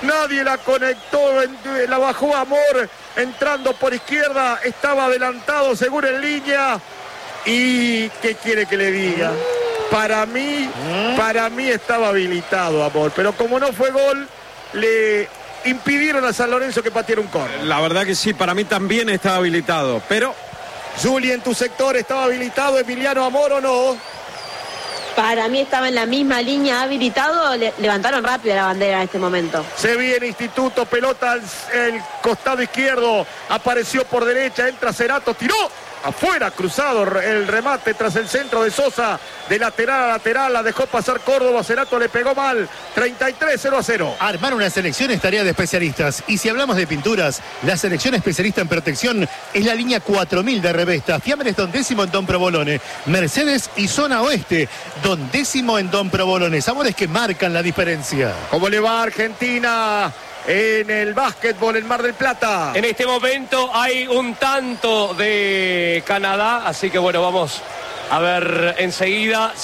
C: la bajó Amor, entrando por izquierda, estaba adelantado seguro en línea. ¿Y qué quiere que le diga? Para mí estaba habilitado Amor, pero como no fue gol, le impidieron a San Lorenzo que pateara un córner.
A: La verdad que sí, para mí también estaba habilitado, pero...
C: Juli, en tu sector, ¿estaba habilitado Emiliano Amor o no?
E: Para mí estaba en la misma línea habilitado, levantaron rápido la bandera en este momento.
C: Se viene Instituto, pelota al costado izquierdo, apareció por derecha, entra Cerato, tiró. Afuera, cruzado el remate tras el centro de Sosa, de lateral a lateral, la dejó pasar Córdoba, Cerato le pegó mal, 33-0-0.
B: Armar una selección es tarea de especialistas, y si hablamos de pinturas, la selección especialista en protección es la línea 4000 de Revesta. Fiambres Don Décimo en Don Provolone, Mercedes y Zona Oeste, Don Décimo en Don Provolone, sabores que marcan la diferencia.
C: ¿Cómo le va a Argentina en el básquetbol en Mar del Plata?
D: En este momento hay un tanto de Canadá, así que bueno, vamos a ver enseguida.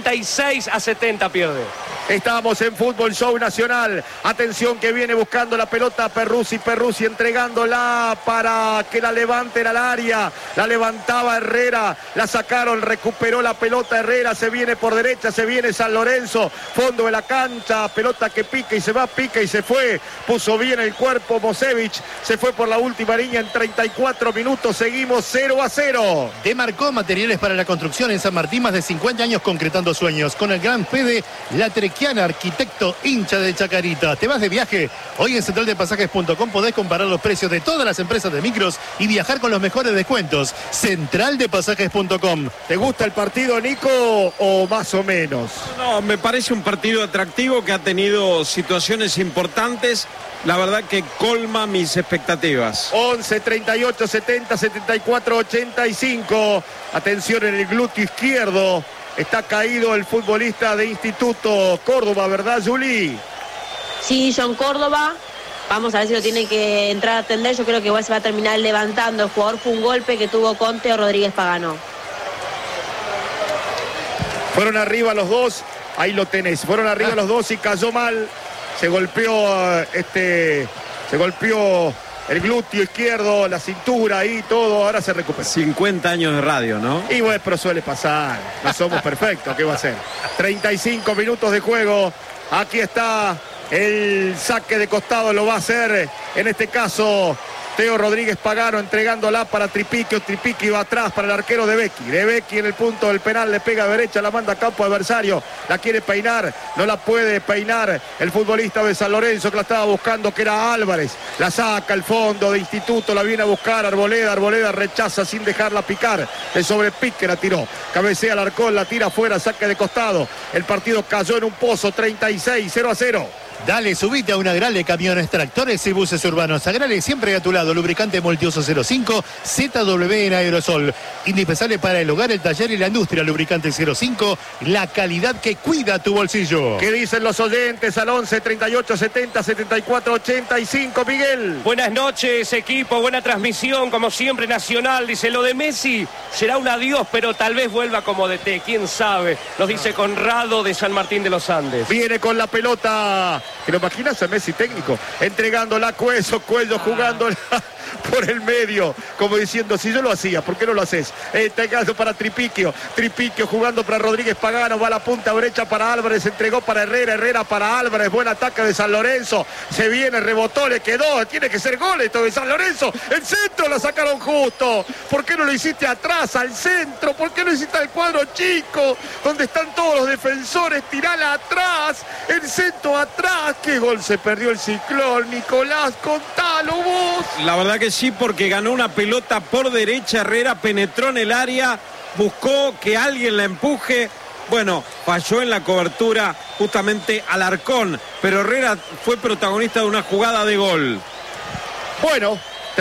D: 76-70 pierde.
C: Estamos en Fútbol Show Nacional. Atención que viene buscando la pelota Perruzzi entregándola para que la levanten al área. La levantaba Herrera, la sacaron, recuperó la pelota Herrera, se viene por derecha, se viene San Lorenzo, fondo de la cancha, pelota que pica y se va, pica y se fue. Puso bien el cuerpo Mosevich, se fue por la última línea en 34 minutos, seguimos 0-0.
B: Demarcó materiales para la construcción en San Martín, más de 50 años concretando sueños, con el gran Fede Latrequiana, arquitecto hincha de Chacarita. ¿Te vas de viaje? Hoy en centraldepasajes.com podés comparar los precios de todas las empresas de micros y viajar con los mejores descuentos. Centraldepasajes.com.
C: ¿Te gusta el partido, Nico, o más o menos?
A: No, me parece un partido atractivo que ha tenido situaciones importantes. La verdad que colma mis expectativas.
C: 11, 38, 70, 74, 85. Atención en el glúteo izquierdo. Está caído el futbolista de Instituto Córdoba, ¿verdad, Juli?
E: Sí, John Córdoba. Vamos a ver si lo tiene que entrar a atender. Yo creo que igual se va a terminar levantando. El jugador fue un golpe que tuvo Conte o Rodríguez Pagano.
C: Fueron arriba los dos. Ahí lo tenés. Fueron arriba los dos y cayó mal. Se golpeó el glúteo izquierdo, la cintura y todo, ahora se recupera.
A: 50 años de radio, ¿no?
C: Y bueno, pero suele pasar, no somos perfectos, ¿qué va a ser? 35 minutos de juego, aquí está el saque de costado, lo va a hacer, en este caso, Teo Rodríguez Pagano entregándola para Tripiqui, o Tripiqui va atrás para el arquero de Becky. De Becky en el punto del penal, le pega a derecha, la manda a campo adversario, la quiere peinar, no la puede peinar el futbolista de San Lorenzo que la estaba buscando, que era Álvarez, la saca al fondo de Instituto, la viene a buscar Arboleda rechaza sin dejarla picar, el sobrepique la tiró, cabecea al arcón, la tira afuera, saque de costado, el partido cayó en un pozo, 36, 0-0.
B: Dale, subite a una Agrale Camiones, Tractores y Buses Urbanos. Agrale siempre a tu lado. Lubricante multiuso 05, ZW en aerosol. Indispensable para el hogar, el taller y la industria. Lubricante 05, la calidad que cuida tu bolsillo.
C: ¿Qué dicen los oyentes al 11 38 70 74 85, Miguel?
D: Buenas noches, equipo, buena transmisión, como siempre, Nacional. Dice, lo de Messi será un adiós, pero tal vez vuelva como DT, quién sabe. Nos dice Conrado de San Martín de los Andes.
C: Viene con la pelota, ¿te lo imaginas a Messi técnico? Entregándola a Cuello jugándola por el medio, como diciendo, si yo lo hacía, ¿por qué no lo haces? Entregando para Tripiquio jugando para Rodríguez Pagano, va a la punta derecha para Álvarez, entregó para Herrera para Álvarez, buen ataque de San Lorenzo, se viene, rebotó, le quedó, tiene que ser gol esto de San Lorenzo, el centro lo sacaron justo, ¿por qué no lo hiciste atrás, al centro? ¿Por qué no hiciste al cuadro chico, donde están todos los defensores? Tirala atrás, el centro atrás, qué gol se perdió el Ciclón, Nicolás, contalo vos.
A: La verdad que sí, porque ganó una pelota por derecha, Herrera penetró en el área, buscó que alguien la empuje, bueno, falló en la cobertura justamente Alarcón, pero Herrera fue protagonista de una jugada de gol.
C: Bueno,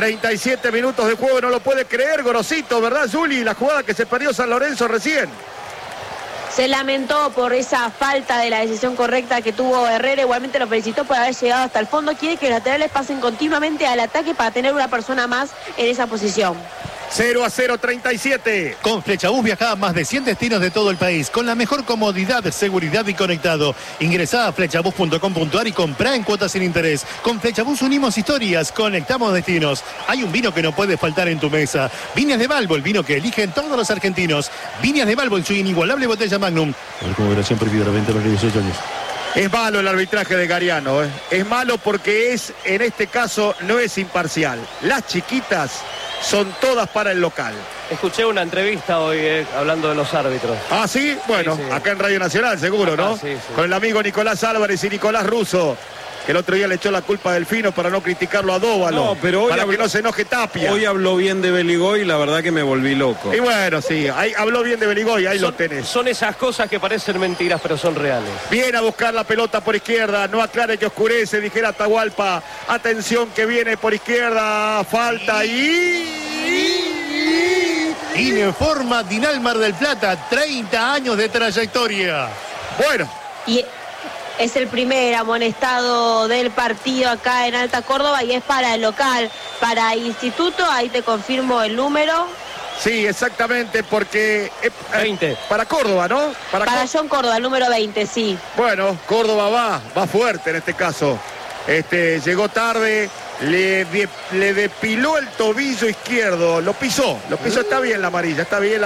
C: 37 minutos de juego, no lo puede creer Gorosito, ¿verdad, Juli? La jugada que se perdió San Lorenzo recién.
E: Se lamentó por esa falta de la decisión correcta que tuvo Herrera. Igualmente lo felicitó por haber llegado hasta el fondo. Quiere que los laterales pasen continuamente al ataque para tener una persona más en esa posición.
C: 0-0, 37.
B: Con Flechabús viajá a más de 100 destinos de todo el país, con la mejor comodidad, seguridad y conectado. Ingresá a flechabús.com.ar y comprá en cuotas sin interés. Con Flechabús unimos historias, conectamos destinos. Hay un vino que no puede faltar en tu mesa. Viñas de Balbo, el vino que eligen todos los argentinos. Viñas de Balbo en su inigualable botella Magnum. Como versión prohibida la venta a los 18 años.
C: Es malo el arbitraje de Gariano, ¿eh? Es malo porque en este caso, no es imparcial. Las chiquitas son todas para el local.
D: Escuché una entrevista hoy hablando de los árbitros.
C: ¿Ah, sí? Bueno, sí. Acá en Radio Nacional, seguro, ¿no?
D: Sí.
C: Con el amigo Nicolás Álvarez y Nicolás Russo, que el otro día le echó la culpa a Delfino para no criticarlo a Dóvalo.
A: No, pero hoy
C: para que no se enoje Tapia.
A: Hoy habló bien de Beligoy y la verdad que me volví loco.
C: Y bueno, sí, ahí habló bien de Beligoy, ahí lo tenés.
D: Son esas cosas que parecen mentiras, pero son reales.
C: Viene a buscar la pelota por izquierda, no aclare que oscurece, dijera Atahualpa. Atención que viene por izquierda, falta
B: Informa Dinal Mar del Plata, 30 años de trayectoria.
C: Bueno.
E: Y es el primer amonestado del partido acá en Alta Córdoba y es para el local, para Instituto, ahí te confirmo el número.
C: Sí, exactamente, porque
D: 20.
C: Para Córdoba, ¿no?
E: Para John Córdoba, el número 20, sí.
C: Bueno, Córdoba va fuerte en este caso. Llegó tarde, le depiló el tobillo izquierdo, lo pisó, está bien la amarilla,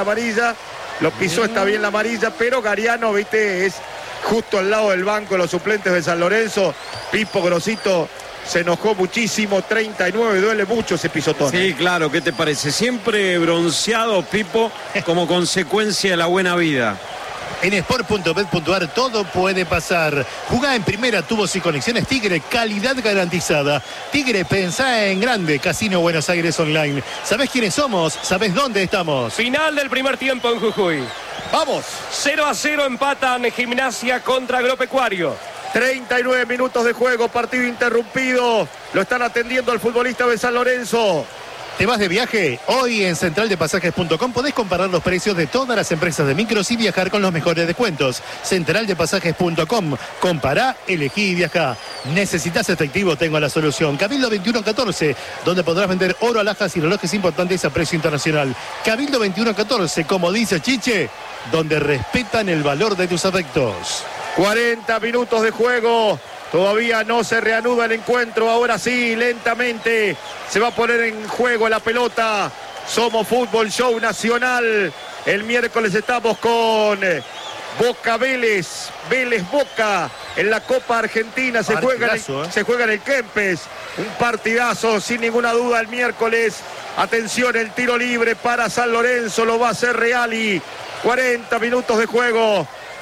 C: lo pisó, está bien la amarilla, pero Gariano, viste, es justo al lado del banco, los suplentes de San Lorenzo. Pipo Grosito se enojó muchísimo, 39, duele mucho ese pisotón.
A: Sí, claro, ¿qué te parece? Siempre bronceado, Pipo, como consecuencia de la buena vida.
B: En sport.bet.ar todo puede pasar. Jugá en primera, tubos y conexiones Tigre, calidad garantizada. Tigre, pensá en grande. Casino Buenos Aires Online. ¿Sabés quiénes somos? ¿Sabés dónde estamos?
D: Final del primer tiempo en Jujuy.
C: Vamos.
D: 0-0 empatan Gimnasia contra Agropecuario.
C: 39 minutos de juego, partido interrumpido. Lo están atendiendo al futbolista de San Lorenzo.
B: ¿Te vas de viaje? Hoy en centraldepasajes.com podés comparar los precios de todas las empresas de micros y viajar con los mejores descuentos. Centraldepasajes.com. Compará, elegí y viajá. ¿Necesitas efectivo? Tengo la solución. Cabildo 2114, donde podrás vender oro, alhajas y relojes importantes a precio internacional. Cabildo 2114, como dice Chiche, donde respetan el valor de tus afectos.
C: 40 minutos de juego. Todavía no se reanuda el encuentro. Ahora sí, lentamente se va a poner en juego la pelota. Somos Fútbol Show Nacional. El miércoles estamos con Boca Vélez. Vélez Boca en la Copa Argentina. Se juega en el Kempes. Un partidazo, sin ninguna duda, el miércoles. Atención, el tiro libre para San Lorenzo. Lo va a hacer Reali. 40 minutos de juego.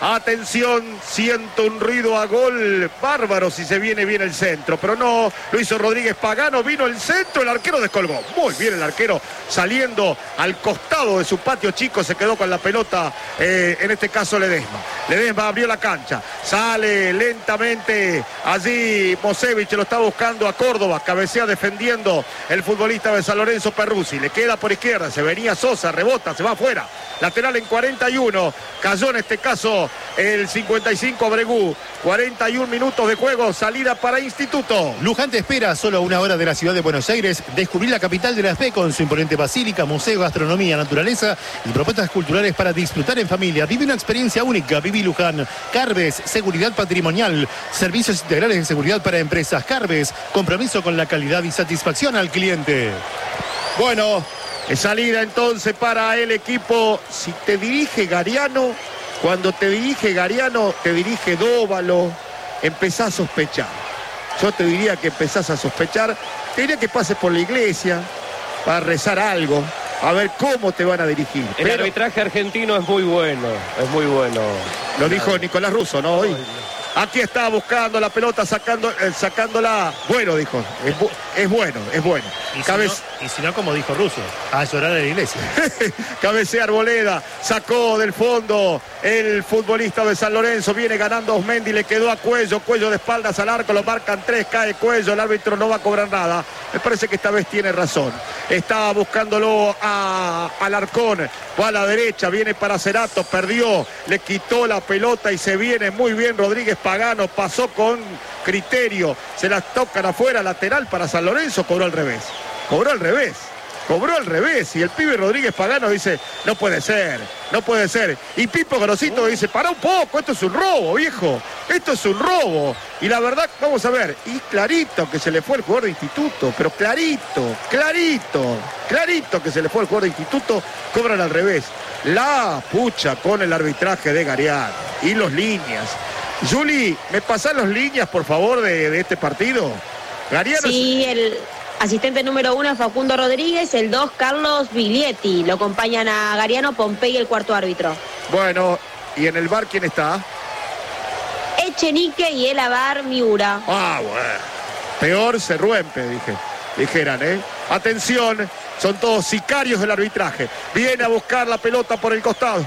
C: Atención, siento un ruido a gol bárbaro si se viene bien el centro, pero no, lo hizo Rodríguez Pagano, vino el centro, el arquero descolgó. Muy bien el arquero saliendo al costado de su patio chico, se quedó con la pelota, en este caso Ledesma. Ledesma abrió la cancha, sale lentamente allí Mosevich, lo está buscando a Córdoba, cabecea defendiendo el futbolista de San Lorenzo Perruzzi, le queda por izquierda, se venía Sosa, rebota, se va afuera. Lateral en 41, cayó en este caso el 55 Abregú. 41 minutos de juego, salida para Instituto.
B: Luján te espera solo a 1 hora de la ciudad de Buenos Aires. Descubrir la capital de la fe con su imponente basílica, museo, gastronomía, naturaleza y propuestas culturales para disfrutar en familia. Vive una experiencia única. Viví Luján. Carves, seguridad patrimonial. Servicios integrales de seguridad para empresas. Carves, compromiso con la calidad y satisfacción al cliente.
C: Bueno, salida entonces para el equipo. Si te dirige Gariano, cuando te dirige Gariano, te dirige Dóvalo, empezás a sospechar. Yo te diría que empezás a sospechar. Te diría que pases por la iglesia para rezar algo, a ver cómo te van a dirigir.
D: El arbitraje argentino es muy bueno, es muy bueno.
C: Lo dijo Nicolás Russo, ¿no? Hoy. Aquí está buscando la pelota, sacándola. Bueno, dijo. Es bueno.
B: Y si no, como dijo Russo, a llorar a la iglesia.
C: Cabecea Arboleda, sacó del fondo el futbolista de San Lorenzo, viene ganando Osmendi, le quedó a Cuello de espaldas al arco, lo marcan 3, cae Cuello, el árbitro no va a cobrar nada. Me parece que esta vez tiene razón. Está buscándolo a Alarcón, va a la derecha, viene para Cerato, perdió, le quitó la pelota y se viene muy bien Rodríguez Pagano, pasó con criterio, se las tocan afuera, lateral para San Lorenzo, cobró al revés. Y el pibe Rodríguez Pagano dice, no puede ser. Y Pipo Grosito dice, para un poco, esto es un robo, viejo. Esto es un robo. Y la verdad, vamos a ver, y clarito que se le fue el jugador de Instituto, pero clarito que se le fue el jugador de Instituto, cobran al revés. La pucha con el arbitraje de Gariano y los líneas. Juli, ¿me pasan las líneas, por favor, de este partido? Gariano.
E: Sí, el asistente número 1 es Facundo Rodríguez, el 2 Carlos Biglietti. Lo acompañan a Gariano, Pompey, el cuarto árbitro.
C: Bueno, ¿y en el bar quién está?
E: Echenique y el Abar Miura.
C: Ah, bueno. Peor se rompe, dijeran, ¿eh? Atención, son todos sicarios del arbitraje. Viene a buscar la pelota por el costado.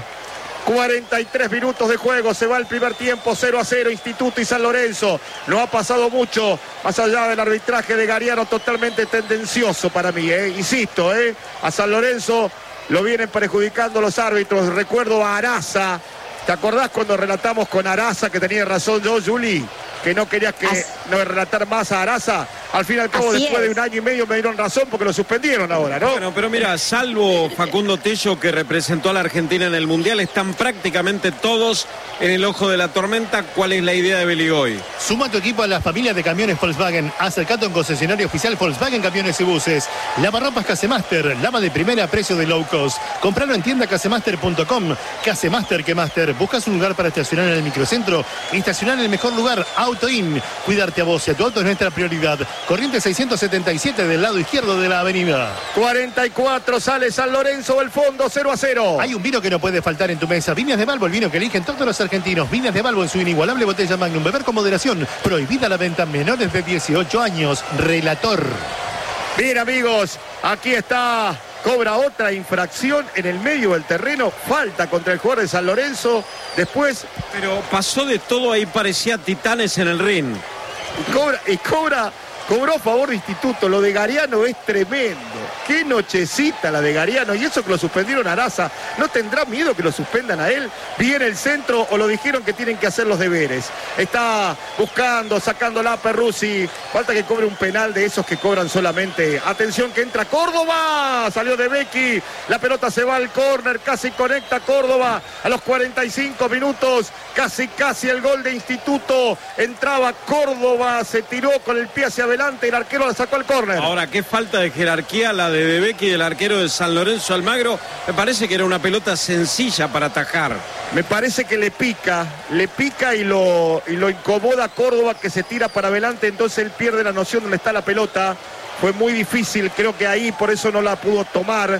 C: 43 minutos de juego, se va el primer tiempo, 0-0, Instituto y San Lorenzo. No ha pasado mucho, más allá del arbitraje de Gariano, totalmente tendencioso para mí, insisto, a San Lorenzo lo vienen perjudicando los árbitros. Recuerdo a Araza, ¿te acordás cuando relatamos con Araza, que tenía razón yo, Juli? Que no querías no relatar más a Araza. Al fin y al cabo, después de 1 año y medio me dieron razón porque lo suspendieron ahora, ¿no?
A: Bueno, pero mira, salvo Facundo Tello, que representó a la Argentina en el Mundial, están prácticamente todos en el ojo de la tormenta. ¿Cuál es la idea de Beligoy?
B: Suma tu equipo a la familia de camiones Volkswagen. Acercate a un concesionario oficial Volkswagen Camiones y Buses. Lavarropas Casemaster, lava de primera a precio de low cost. Compralo en tienda casemaster.com. Casemaster que Master. ¿Buscas un lugar para estacionar en el microcentro? Estacionar en el mejor lugar, Auto In. Cuidarte a vos y a tu auto es nuestra prioridad. Corriente 677 del lado izquierdo de la avenida.
C: 44, sale San Lorenzo del fondo, 0-0.
B: Hay un vino que no puede faltar en tu mesa. Viñas de Balbo, el vino que eligen todos los argentinos. Viñas de Balbo en su inigualable botella Magnum. Beber con moderación. Prohibida la venta a menores de 18 años. Relator.
C: Bien, amigos, aquí está. Cobra otra infracción en el medio del terreno. Falta contra el jugador de San Lorenzo. Después.
A: Pero pasó de todo, ahí parecía Titanes en el ring.
C: Cobró a favor de Instituto. Lo de Gariano es tremendo. Qué nochecita la de Gariano. Y eso que lo suspendieron a Araza. ¿No tendrá miedo que lo suspendan a él? Viene el centro o lo dijeron que tienen que hacer los deberes. Está buscando, sacándola a Perruzzi. Falta que cobre un penal de esos que cobran solamente. Atención que entra Córdoba. Salió de Becky. La pelota se va al córner. Casi conecta Córdoba. A los 45 minutos. Casi el gol de Instituto. Entraba Córdoba. Se tiró con el pie hacia adelante. El arquero la sacó al córner.
A: Ahora, qué falta de jerarquía la de Becky, del arquero de San Lorenzo Almagro. Me parece que era una pelota sencilla para atajar.
C: Me parece que le pica y lo incomoda a Córdoba, que se tira para adelante, entonces él pierde la noción de dónde está la pelota. Fue muy difícil, creo que ahí por eso no la pudo tomar.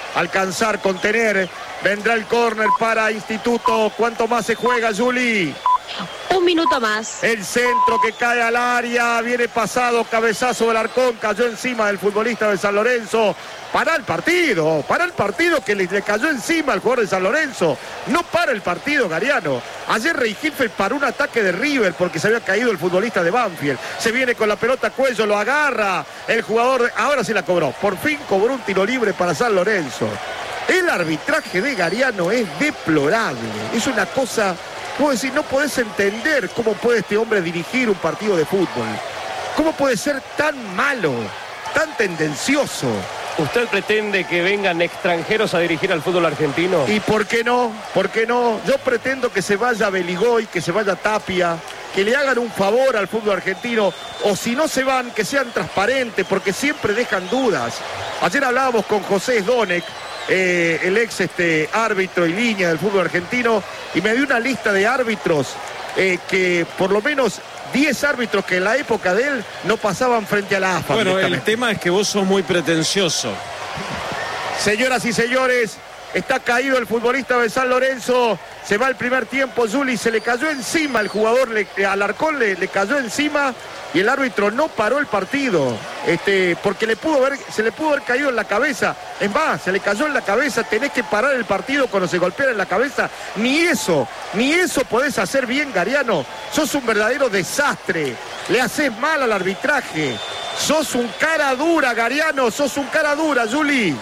C: alcanzar, contener. Vendrá el córner para Instituto. ¿Cuánto más se juega, Juli?
E: Un minuto más.
C: El centro que cae al área, viene pasado, cabezazo del Arcón, cayó encima del futbolista de San Lorenzo. Para el partido que le cayó encima al jugador de San Lorenzo. No para el partido, Gariano. Ayer Rey Hilfeld paró un ataque de River porque se había caído el futbolista de Banfield. Se viene con la pelota a cuello, lo agarra el jugador, ahora sí la cobró. Por fin cobró un tiro libre para San Lorenzo. El arbitraje de Gariano es deplorable. Es una cosa, puedo decir, no podés entender cómo puede este hombre dirigir un partido de fútbol. ¿Cómo puede ser tan malo, tan tendencioso?
D: ¿Usted pretende que vengan extranjeros a dirigir al fútbol argentino?
C: ¿Y por qué no? ¿Por qué no? Yo pretendo que se vaya Beligoy, que se vaya Tapia, que le hagan un favor al fútbol argentino, o si no se van, que sean transparentes, porque siempre dejan dudas. Ayer hablábamos con José Sdonek, el ex árbitro y línea del fútbol argentino, y me dio una lista de árbitros que por lo menos 10 árbitros que en la época de él no pasaban frente a la AFA.
A: Bueno, el tema es que vos sos muy pretencioso.
C: Señoras y señores, está caído el futbolista de San Lorenzo. Se va el primer tiempo, Juli, se le cayó encima el jugador, Alarcón le cayó encima y el árbitro no paró el partido, porque se le pudo haber caído en la cabeza. Es más, se le cayó en la cabeza, tenés que parar el partido cuando se golpea en la cabeza. Ni eso podés hacer bien, Gariano. Sos un verdadero desastre, le haces mal al arbitraje. Sos un cara dura, Gariano, sos un cara dura, Juli.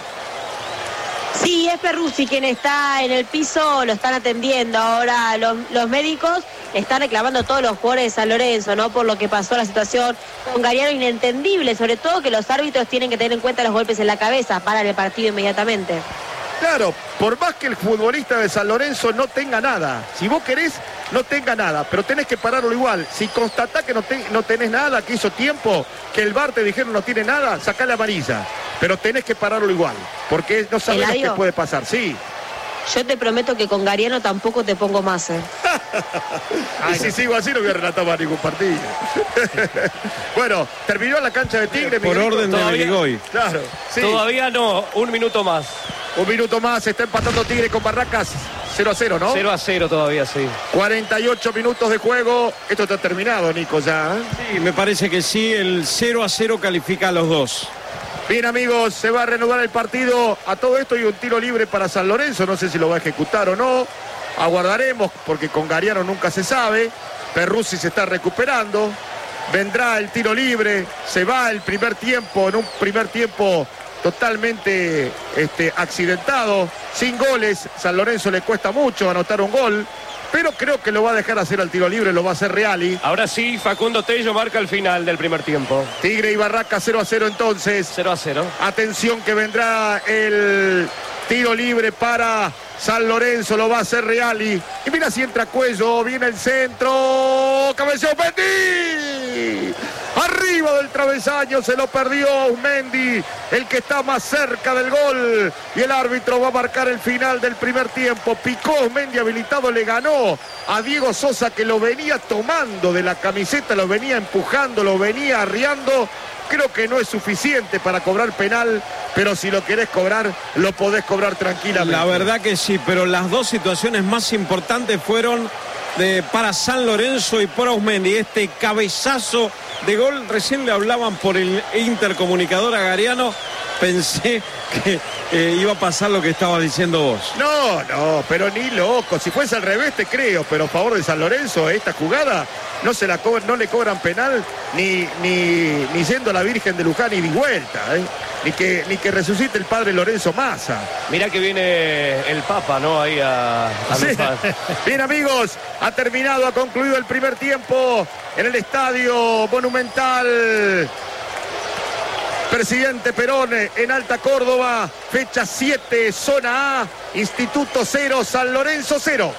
E: Sí, es Perruzzi quien está en el piso, lo están atendiendo. Ahora los médicos están reclamando a todos los jugadores de San Lorenzo, ¿no? Por lo que pasó la situación con Gariano, inentendible, sobre todo que los árbitros tienen que tener en cuenta los golpes en la cabeza, paran el partido inmediatamente.
C: Claro, por más que el futbolista de San Lorenzo no tenga nada, si vos querés, no tenga nada, pero tenés que pararlo igual. Si constatás que no tenés nada, que hizo tiempo, que el VAR te dijeron no tiene nada, sacá la amarilla. Pero tenés que pararlo igual, porque no sabés lo que puede pasar, sí.
E: Yo te prometo que con Gariano tampoco te pongo más,
C: Y si sigo así no voy a relatar más ningún partido. Bueno, terminó la cancha de Tigre.
A: Por
C: Miguelito.
A: orden de Beligoy.
C: Claro, sí.
D: Todavía no, un minuto más.
C: Un minuto más, está empatando Tigre con Barracas. 0-0, ¿no?
D: 0-0 todavía, sí.
C: 48 minutos de juego. Esto está terminado, Nico, ya.
A: Sí, me parece que sí, el 0-0 califica a los dos.
C: Bien, amigos, se va a reanudar el partido. A todo esto hay un tiro libre para San Lorenzo. No sé si lo va a ejecutar o no. Aguardaremos, porque con Gariano nunca se sabe. Perruzzi se está recuperando. Vendrá el tiro libre. Se va el primer tiempo, en un primer tiempo totalmente accidentado. Sin goles. San Lorenzo le cuesta mucho anotar un gol. Pero creo que lo va a dejar hacer al tiro libre, lo va a hacer Reali.
D: Ahora sí, Facundo Tello marca el final del primer tiempo.
C: Tigre y Barracas 0-0 entonces.
D: 0-0.
C: Atención que vendrá el tiro libre para San Lorenzo, lo va a hacer Reali. Y mira si entra Cuello, viene el centro. Cabeceó Mendy. Arriba del travesaño, se lo perdió Mendy, el que está más cerca del gol. Y el árbitro va a marcar el final del primer tiempo. Picó Mendy habilitado, le ganó a Diego Sosa, que lo venía tomando de la camiseta, lo venía empujando, lo venía arriando. Creo que no es suficiente para cobrar penal, pero si lo querés cobrar, lo podés cobrar tranquilamente.
A: La verdad que sí, pero las dos situaciones más importantes fueron para San Lorenzo y para Osmendi. Este cabezazo de gol, recién le hablaban por el intercomunicador a Gariano. Pensé que iba a pasar lo que estabas diciendo vos.
C: No, pero ni loco. Si fuese al revés te creo, pero a favor de San Lorenzo, esta jugada no le cobran penal ni yendo a la Virgen de Luján y de vuelta, ni que resucite el padre Lorenzo Massa.
D: Mirá que viene el Papa, ¿no? Ahí a
C: sí. Bien, amigos, ha concluido el primer tiempo en el Estadio Monumental Presidente Perón en Alta Córdoba, fecha 7, zona A, Instituto 0, San Lorenzo 0.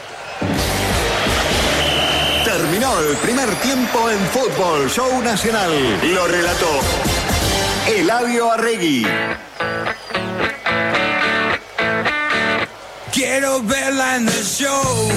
F: Terminó el primer tiempo en Fútbol Show Nacional. Lo relató Eladio Arregui.
G: Quiero verla en el show.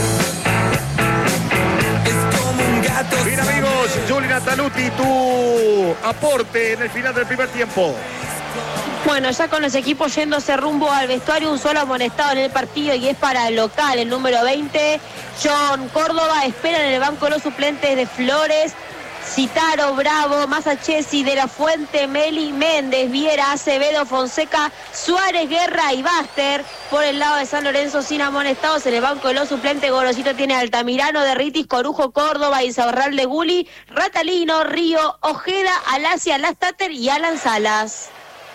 C: Bien, amigos, Juli Nataluti, tu aporte en el final del primer tiempo.
E: Bueno, ya con los equipos yéndose rumbo al vestuario, un solo amonestado en el partido y es para el local, el número 20, John Córdoba. Espera en el banco los suplentes de Flores, Citaro, Bravo, Masachesi, De la Fuente, Meli, Méndez, Viera, Acevedo, Fonseca, Suárez, Guerra y Baster. Por el lado de San Lorenzo, sin amonestados en el banco de los suplentes, Gorosito tiene a Altamirano, Derritis, Corujo, Córdoba, Insaurral de Guli, Ratalino, Río, Ojeda, Alasia, Lastater y Alan Salas.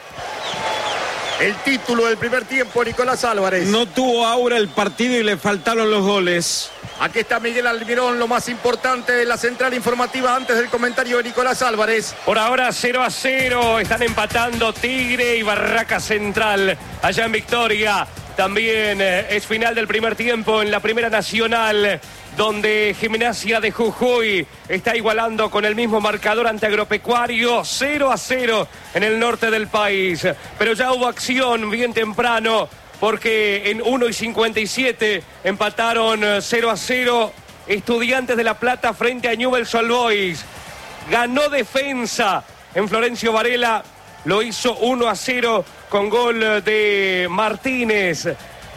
C: El título del primer tiempo, Nicolás Álvarez.
A: No tuvo aura el partido y le faltaron los goles.
C: Aquí está Miguel Almirón, lo más importante de la central informativa antes del comentario de Nicolás Álvarez.
D: Por ahora 0-0, están empatando Tigre y Barraca Central allá en Victoria. También es final del primer tiempo en la Primera Nacional, donde Gimnasia de Jujuy está igualando con el mismo marcador ante Agropecuario, 0-0 en el norte del país. Pero ya hubo acción bien temprano, porque en 1:57 empataron 0-0 Estudiantes de La Plata frente a Newell's Old Boys. Ganó Defensa en Florencio Varela, lo hizo 1-0 con gol de Martínez.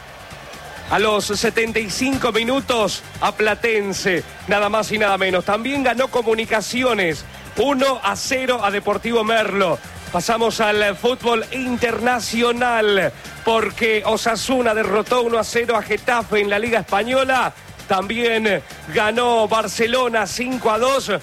D: A los 75 minutos a Platense, nada más y nada menos. También ganó Comunicaciones, 1-0 a Deportivo Merlo. Pasamos al fútbol internacional, porque Osasuna derrotó 1-0 a Getafe en la Liga Española. También ganó Barcelona 5-2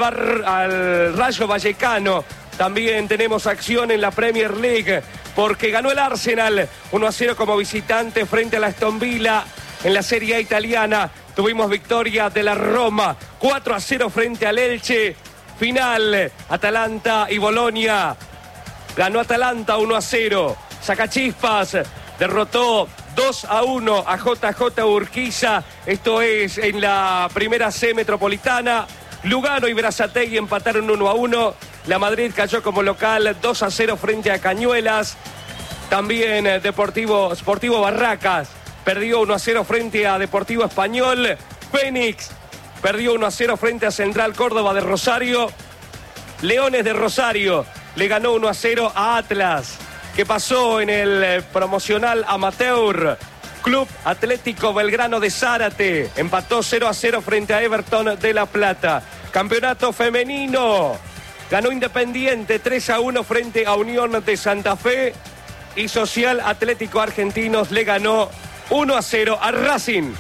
D: al Rayo Vallecano. También tenemos acción en la Premier League, porque ganó el Arsenal 1-0 como visitante frente a la Aston Villa. En la Serie A italiana tuvimos victoria de la Roma 4-0 frente al Elche. Final, Atalanta y Bolonia. Ganó Atalanta 1-0. Sacachispas derrotó 2-1 a JJ Urquiza. Esto es en la primera C metropolitana. Lugano y Berazategui empataron 1-1. La Madrid cayó como local 2-0 frente a Cañuelas. También Sportivo Barracas perdió 1-0 frente a Deportivo Español. Fénix perdió 1-0 frente a Central Córdoba de Rosario. Leones de Rosario le ganó 1-0 a Atlas. ¿Qué pasó en el promocional amateur? Club Atlético Belgrano de Zárate empató 0-0 frente a Everton de La Plata. Campeonato femenino. Ganó Independiente 3-1 frente a Unión de Santa Fe. Y Social Atlético Argentinos le ganó 1-0 a Racing.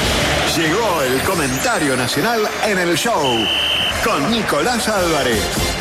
F: Llegó el comentario nacional en el show con Nicolás Álvarez.